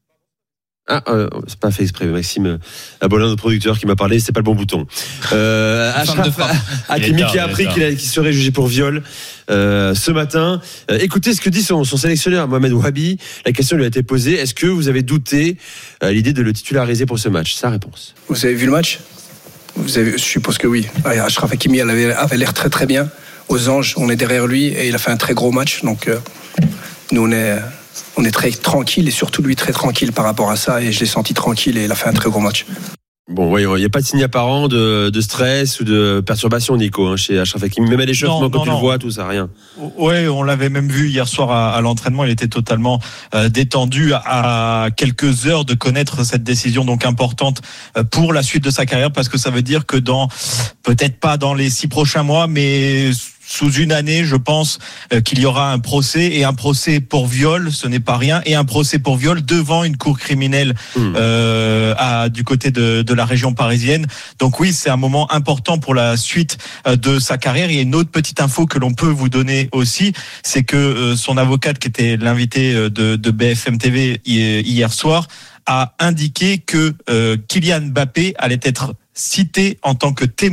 Ah, euh, c'est pas fait exprès. Maxime Abolin, notre producteur, qui m'a parlé, c'est pas le bon bouton. Euh, Achraf Hakimi qui a appris qu'il, a, qu'il serait jugé pour viol euh, ce matin. Euh, écoutez ce que dit son, son sélectionneur, Mohamed Wahbi. La question lui a été posée. Est-ce que vous avez douté à euh, l'idée de le titulariser pour ce match? Sa réponse. Vous avez vu le match? Vous avez, je suppose que oui. Achraf Hakimi avait, avait l'air très très bien. Aux Anges, on est derrière lui et il a fait un très gros match. Donc euh, nous on est. On est très tranquille et surtout lui très tranquille par rapport à ça et je l'ai senti tranquille et il a fait un très gros match. Bon, oui, il n'y a pas de signe apparent de, de stress ou de perturbation, Nico, hein, chez Achraf Hakimi. Même à l'échauffement, quand non, tu non. le vois, tout ça, rien. Oui, on l'avait même vu hier soir à, à l'entraînement. Il était totalement euh, détendu à, à quelques heures de connaître cette décision donc importante pour la suite de sa carrière, parce que ça veut dire que dans, peut-être pas dans les six prochains mois, mais sous une année, je pense euh, qu'il y aura un procès, et un procès pour viol, ce n'est pas rien, et un procès pour viol devant une cour criminelle mmh. euh, à, du côté de, de la région parisienne. Donc oui, c'est un moment important pour la suite euh, de sa carrière. Il y a une autre petite info que l'on peut vous donner aussi, c'est que euh, son avocate, qui était l'invité de, de B F M T V hier soir, a indiqué que euh, Kylian Mbappé allait être cité en tant que témoin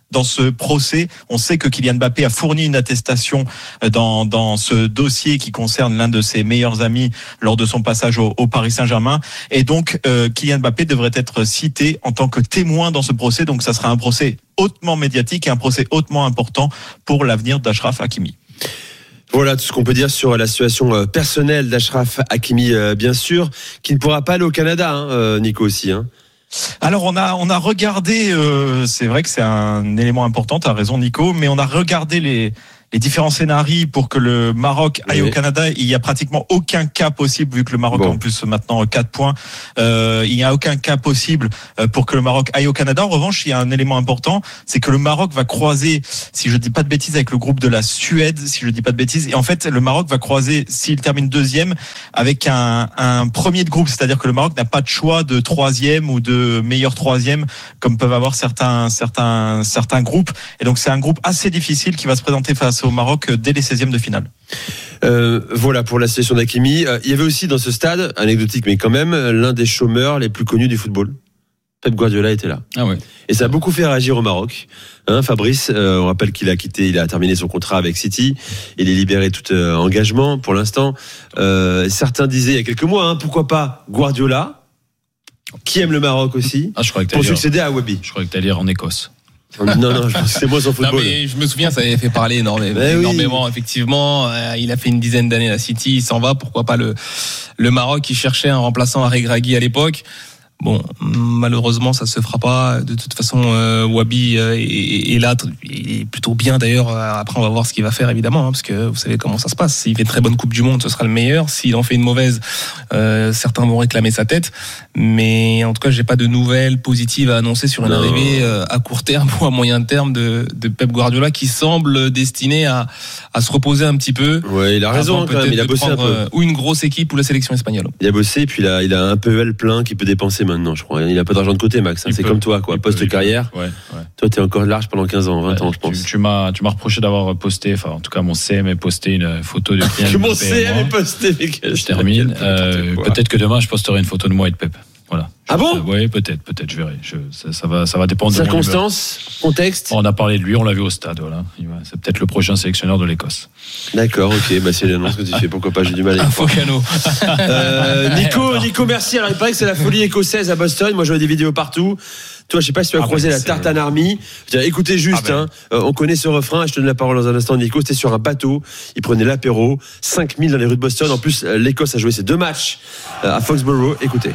dans ce procès. On sait que Kylian Mbappé a fourni une attestation dans, dans ce dossier qui concerne l'un de ses meilleurs amis lors de son passage au, au Paris Saint-Germain. Et donc, euh, Kylian Mbappé devrait être cité en tant que témoin dans ce procès. Donc, ça sera un procès hautement médiatique et un procès hautement important pour l'avenir d'Achraf Hakimi. Voilà tout ce qu'on peut dire sur la situation personnelle d'Achraf Hakimi, bien sûr, qui ne pourra pas aller au Canada, hein, Nico aussi, hein. Alors on a on a regardé, euh, c'est vrai que c'est un élément important, tu as raison Nico, mais on a regardé les les différents scénarios pour que le Maroc aille oui. au Canada. Il y a pratiquement aucun cas possible vu que le Maroc bon. a en plus maintenant quatre points. Euh, il n'y a aucun cas possible pour que le Maroc aille au Canada. En revanche, il y a un élément important, c'est que le Maroc va croiser, si je dis pas de bêtises, avec le groupe de la Suède, si je dis pas de bêtises. Et en fait, le Maroc va croiser, s'il termine deuxième, avec un, un premier de groupe, c'est-à-dire que le Maroc n'a pas de choix de troisième ou de meilleur troisième, comme peuvent avoir certains certains certains groupes. Et donc c'est un groupe assez difficile qui va se présenter face au Maroc dès les seizièmes de finale. Euh, voilà pour la situation d'Hakimi. Euh, il y avait aussi dans ce stade, anecdotique mais quand même, l'un des chômeurs les plus connus du football. Pep Guardiola était là. Ah ouais. Et ça a beaucoup fait réagir au Maroc. Hein, Fabrice, euh, on rappelle qu'il a quitté, il a terminé son contrat avec City. Il est libéré de tout euh, engagement pour l'instant. Euh, certains disaient il y a quelques mois, hein, pourquoi pas Guardiola, qui aime le Maroc aussi, ah, je crois que pour succéder à Wabi. Je crois que t'allais en Écosse. Non, non, je pense que c'est moi son football. Non, mais je me souviens, ça avait fait parler énormément, oui. énormément effectivement. Euh, il a fait une dizaine d'années à City, il s'en va. Pourquoi pas le, le Maroc qui cherchait un remplaçant à Regragui à l'époque. Bon, malheureusement, ça se fera pas. De toute façon, euh, Wabi euh, est, est là, il est plutôt bien d'ailleurs. Après, on va voir ce qu'il va faire évidemment, hein, parce que vous savez comment ça se passe. S'il fait une très bonne Coupe du Monde, ce sera le meilleur. S'il en fait une mauvaise, euh, certains vont réclamer sa tête. Mais en tout cas, j'ai pas de nouvelles positives à annoncer sur une non. arrivée euh, à court terme ou à moyen terme de, de Pep Guardiola, qui semble destiné à, à se reposer un petit peu. Ouais, il a raison quand même. Il a bossé un peu. Euh, ou une grosse équipe ou la sélection espagnole. Il a bossé, et puis il a, il a un P E L plein qui peut dépenser maintenant, je crois. Il a pas d'argent de côté, Max. Hein. C'est peut, comme toi, quoi. Post-carrière. Ouais, ouais. Toi, t'es encore large pendant quinze ans, vingt ouais, ans, je pense. Tu, tu m'as, tu m'as reproché d'avoir posté, enfin, en tout cas, mon C M est posté une photo de Kylian. Mon C M est posté, mais je termine. Euh, peut-être que demain, je posterai une photo de moi et de Pep. Voilà. Ah bon? Oui, peut-être, peut-être, je verrai. Je, ça, ça va, ça va dépendre de circonstances, contexte. On a parlé de lui, on l'a vu au stade, voilà. C'est peut-être le prochain sélectionneur de l'Écosse. D'accord, ok, bah c'est l'annonce que tu fais, pourquoi pas, j'ai du mal à y croire. euh, Nico, Nico, merci. Alors il paraît que c'est la folie écossaise à Boston. Moi, je vois des vidéos partout. Toi, je sais pas si tu as ah croisé ben, la Tartan Army. Écoutez juste, ah ben. hein, euh, on connaît ce refrain. Je te donne la parole dans un instant, Nico. C'était sur un bateau. Ils prenaient l'apéro. cinq mille dans les rues de Boston. En plus, l'Écosse a joué ses deux matchs euh, à Foxborough. Écoutez.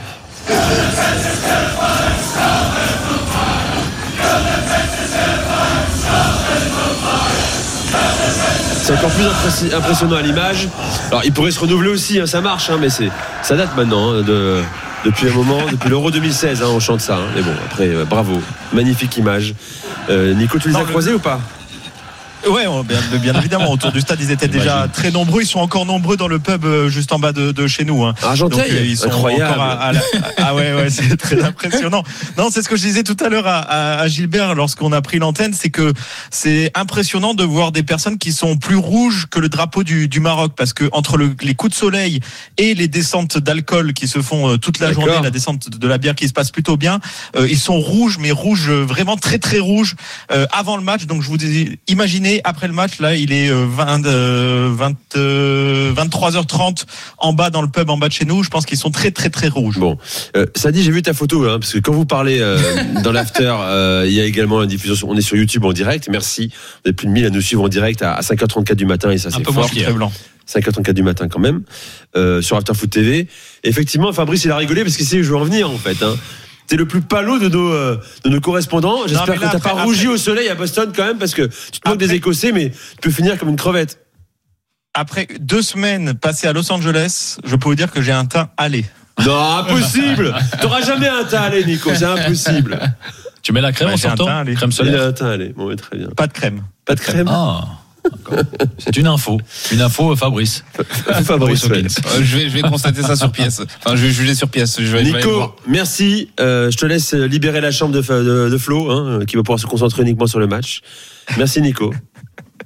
C'est encore plus impressionnant à l'image. Alors, il pourrait se renouveler aussi, hein, ça marche, hein, mais c'est, ça date maintenant, hein, de, depuis un moment, depuis l'Euro deux mille seize, hein, on chante ça. Hein, mais bon, après, euh, bravo, magnifique image. Euh, Nico, tu les non, as croisés le... ou pas? Ouais, bien, bien évidemment. Autour du stade, ils étaient déjà Imagine. très nombreux. Ils sont encore nombreux dans le pub juste en bas de, de chez nous. Hein. Argenteuil, donc, ils sont incroyable. Encore à, à la... Ah ouais, ouais, c'est très impressionnant. Non, c'est ce que je disais tout à l'heure à, à Gilbert lorsqu'on a pris l'antenne, c'est que c'est impressionnant de voir des personnes qui sont plus rouges que le drapeau du, du Maroc, parce que entre le, les coups de soleil et les descentes d'alcool qui se font toute la D'accord. journée, la descente de la bière qui se passe plutôt bien, euh, ils sont rouges, mais rouges vraiment très très rouges euh, avant le match. Donc je vous dis, imaginez. Après le match, là, il est vingt, vingt, vingt-trois heures trente en bas dans le pub en bas de chez nous. Je pense qu'ils sont très très très rouges. Bon, euh, ça dit, j'ai vu ta photo, hein, parce que quand vous parlez euh, dans l'after, euh, il y a également une diffusion. On est sur YouTube en direct. Merci. Vous êtes plus de mille à nous suivre en direct à cinq heures trente-quatre du matin et ça c'est fort. Très blanc. cinq heures trente-quatre du matin quand même euh, sur After Foot T V. Effectivement, Fabrice il a rigolé parce qu'il sait où je veux en venir en fait. Hein. T'es le plus palo de nos, euh, de nos correspondants. J'espère non, là, que t'as après, pas rougi après... au soleil à Boston quand même, parce que tu te moques des Écossais, mais tu peux finir comme une crevette. Après deux semaines passées à Los Angeles, je peux vous dire que j'ai un teint allé. Non, impossible. T'auras jamais un teint allé, Nico, c'est impossible. Tu mets la crème ouais, en sortant? Crème solaire. Il a un teint allé. Bon, très bien. Pas de crème. Pas de crème. Ah. C'est une info, une info Fabrice. Fabrice, ouais. euh, je vais, je vais constater ça sur pièce. Enfin, je vais juger sur pièce. Je vais, Nico, je vais voir. merci. Euh, je te laisse libérer la chambre de, de, de Flo, hein, qui va pouvoir se concentrer uniquement sur le match. Merci, Nico.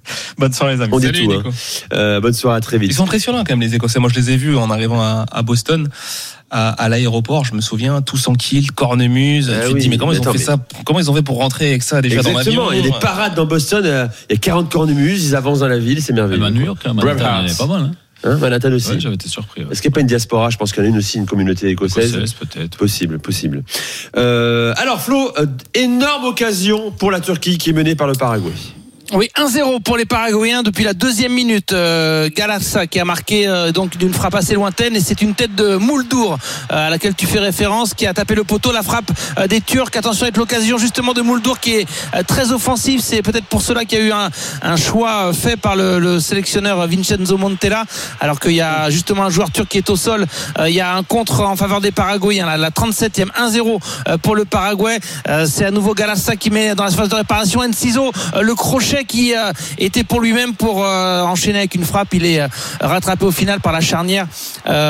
Bonne soirée les amis. On dit Salut, tout. Nico. Hein. Euh, bonne soirée, à très vite. Ils sont impressionnants quand même les Écossais. Moi je les ai vus en arrivant à, à Boston. À, à l'aéroport, je me souviens, tous en kilt, cornemuse. Ah tu oui, te dis mais comment mais ils ont attends, fait mais... ça Comment ils ont fait pour rentrer avec ça déjà Exactement, dans l'avion? il y a des parades dans Boston. Euh, il y a quarante cornemuses, ils avancent dans la ville, c'est merveilleux. Même à New York, hein, Manhattan, il y en a pas mal. Hein. Hein, Manhattan aussi. Ouais, j'avais été surpris. Ouais. Est-ce qu'il n'y a pas une diaspora? Je pense qu'il y en a une aussi, une communauté écossaise. Écossaise, peut-être. Possible, possible. Euh, alors Flo, euh, énorme occasion pour la Turquie qui est menée par le Paraguay. Oui, un zéro pour les Paraguayens depuis la deuxième minute. Euh, Galassa qui a marqué euh, donc d'une frappe assez lointaine, et c'est une tête de Mouldour euh, à laquelle tu fais référence, qui a tapé le poteau. La frappe euh, des Turcs. Attention avec l'occasion justement de Mouldour qui est euh, très offensif. C'est peut-être pour cela qu'il y a eu un, un choix fait par le, le sélectionneur Vincenzo Montella, alors qu'il y a justement un joueur turc qui est au sol. Euh, il y a un contre en faveur des Paraguayens. La, la trente-septième, un zéro euh, pour le Paraguay. Euh, c'est à nouveau Galassa qui met dans la phase de réparation Enciso euh, le crochet qui euh, était pour lui-même pour euh, enchaîner avec une frappe. Il est euh, rattrapé au final par la charnière euh,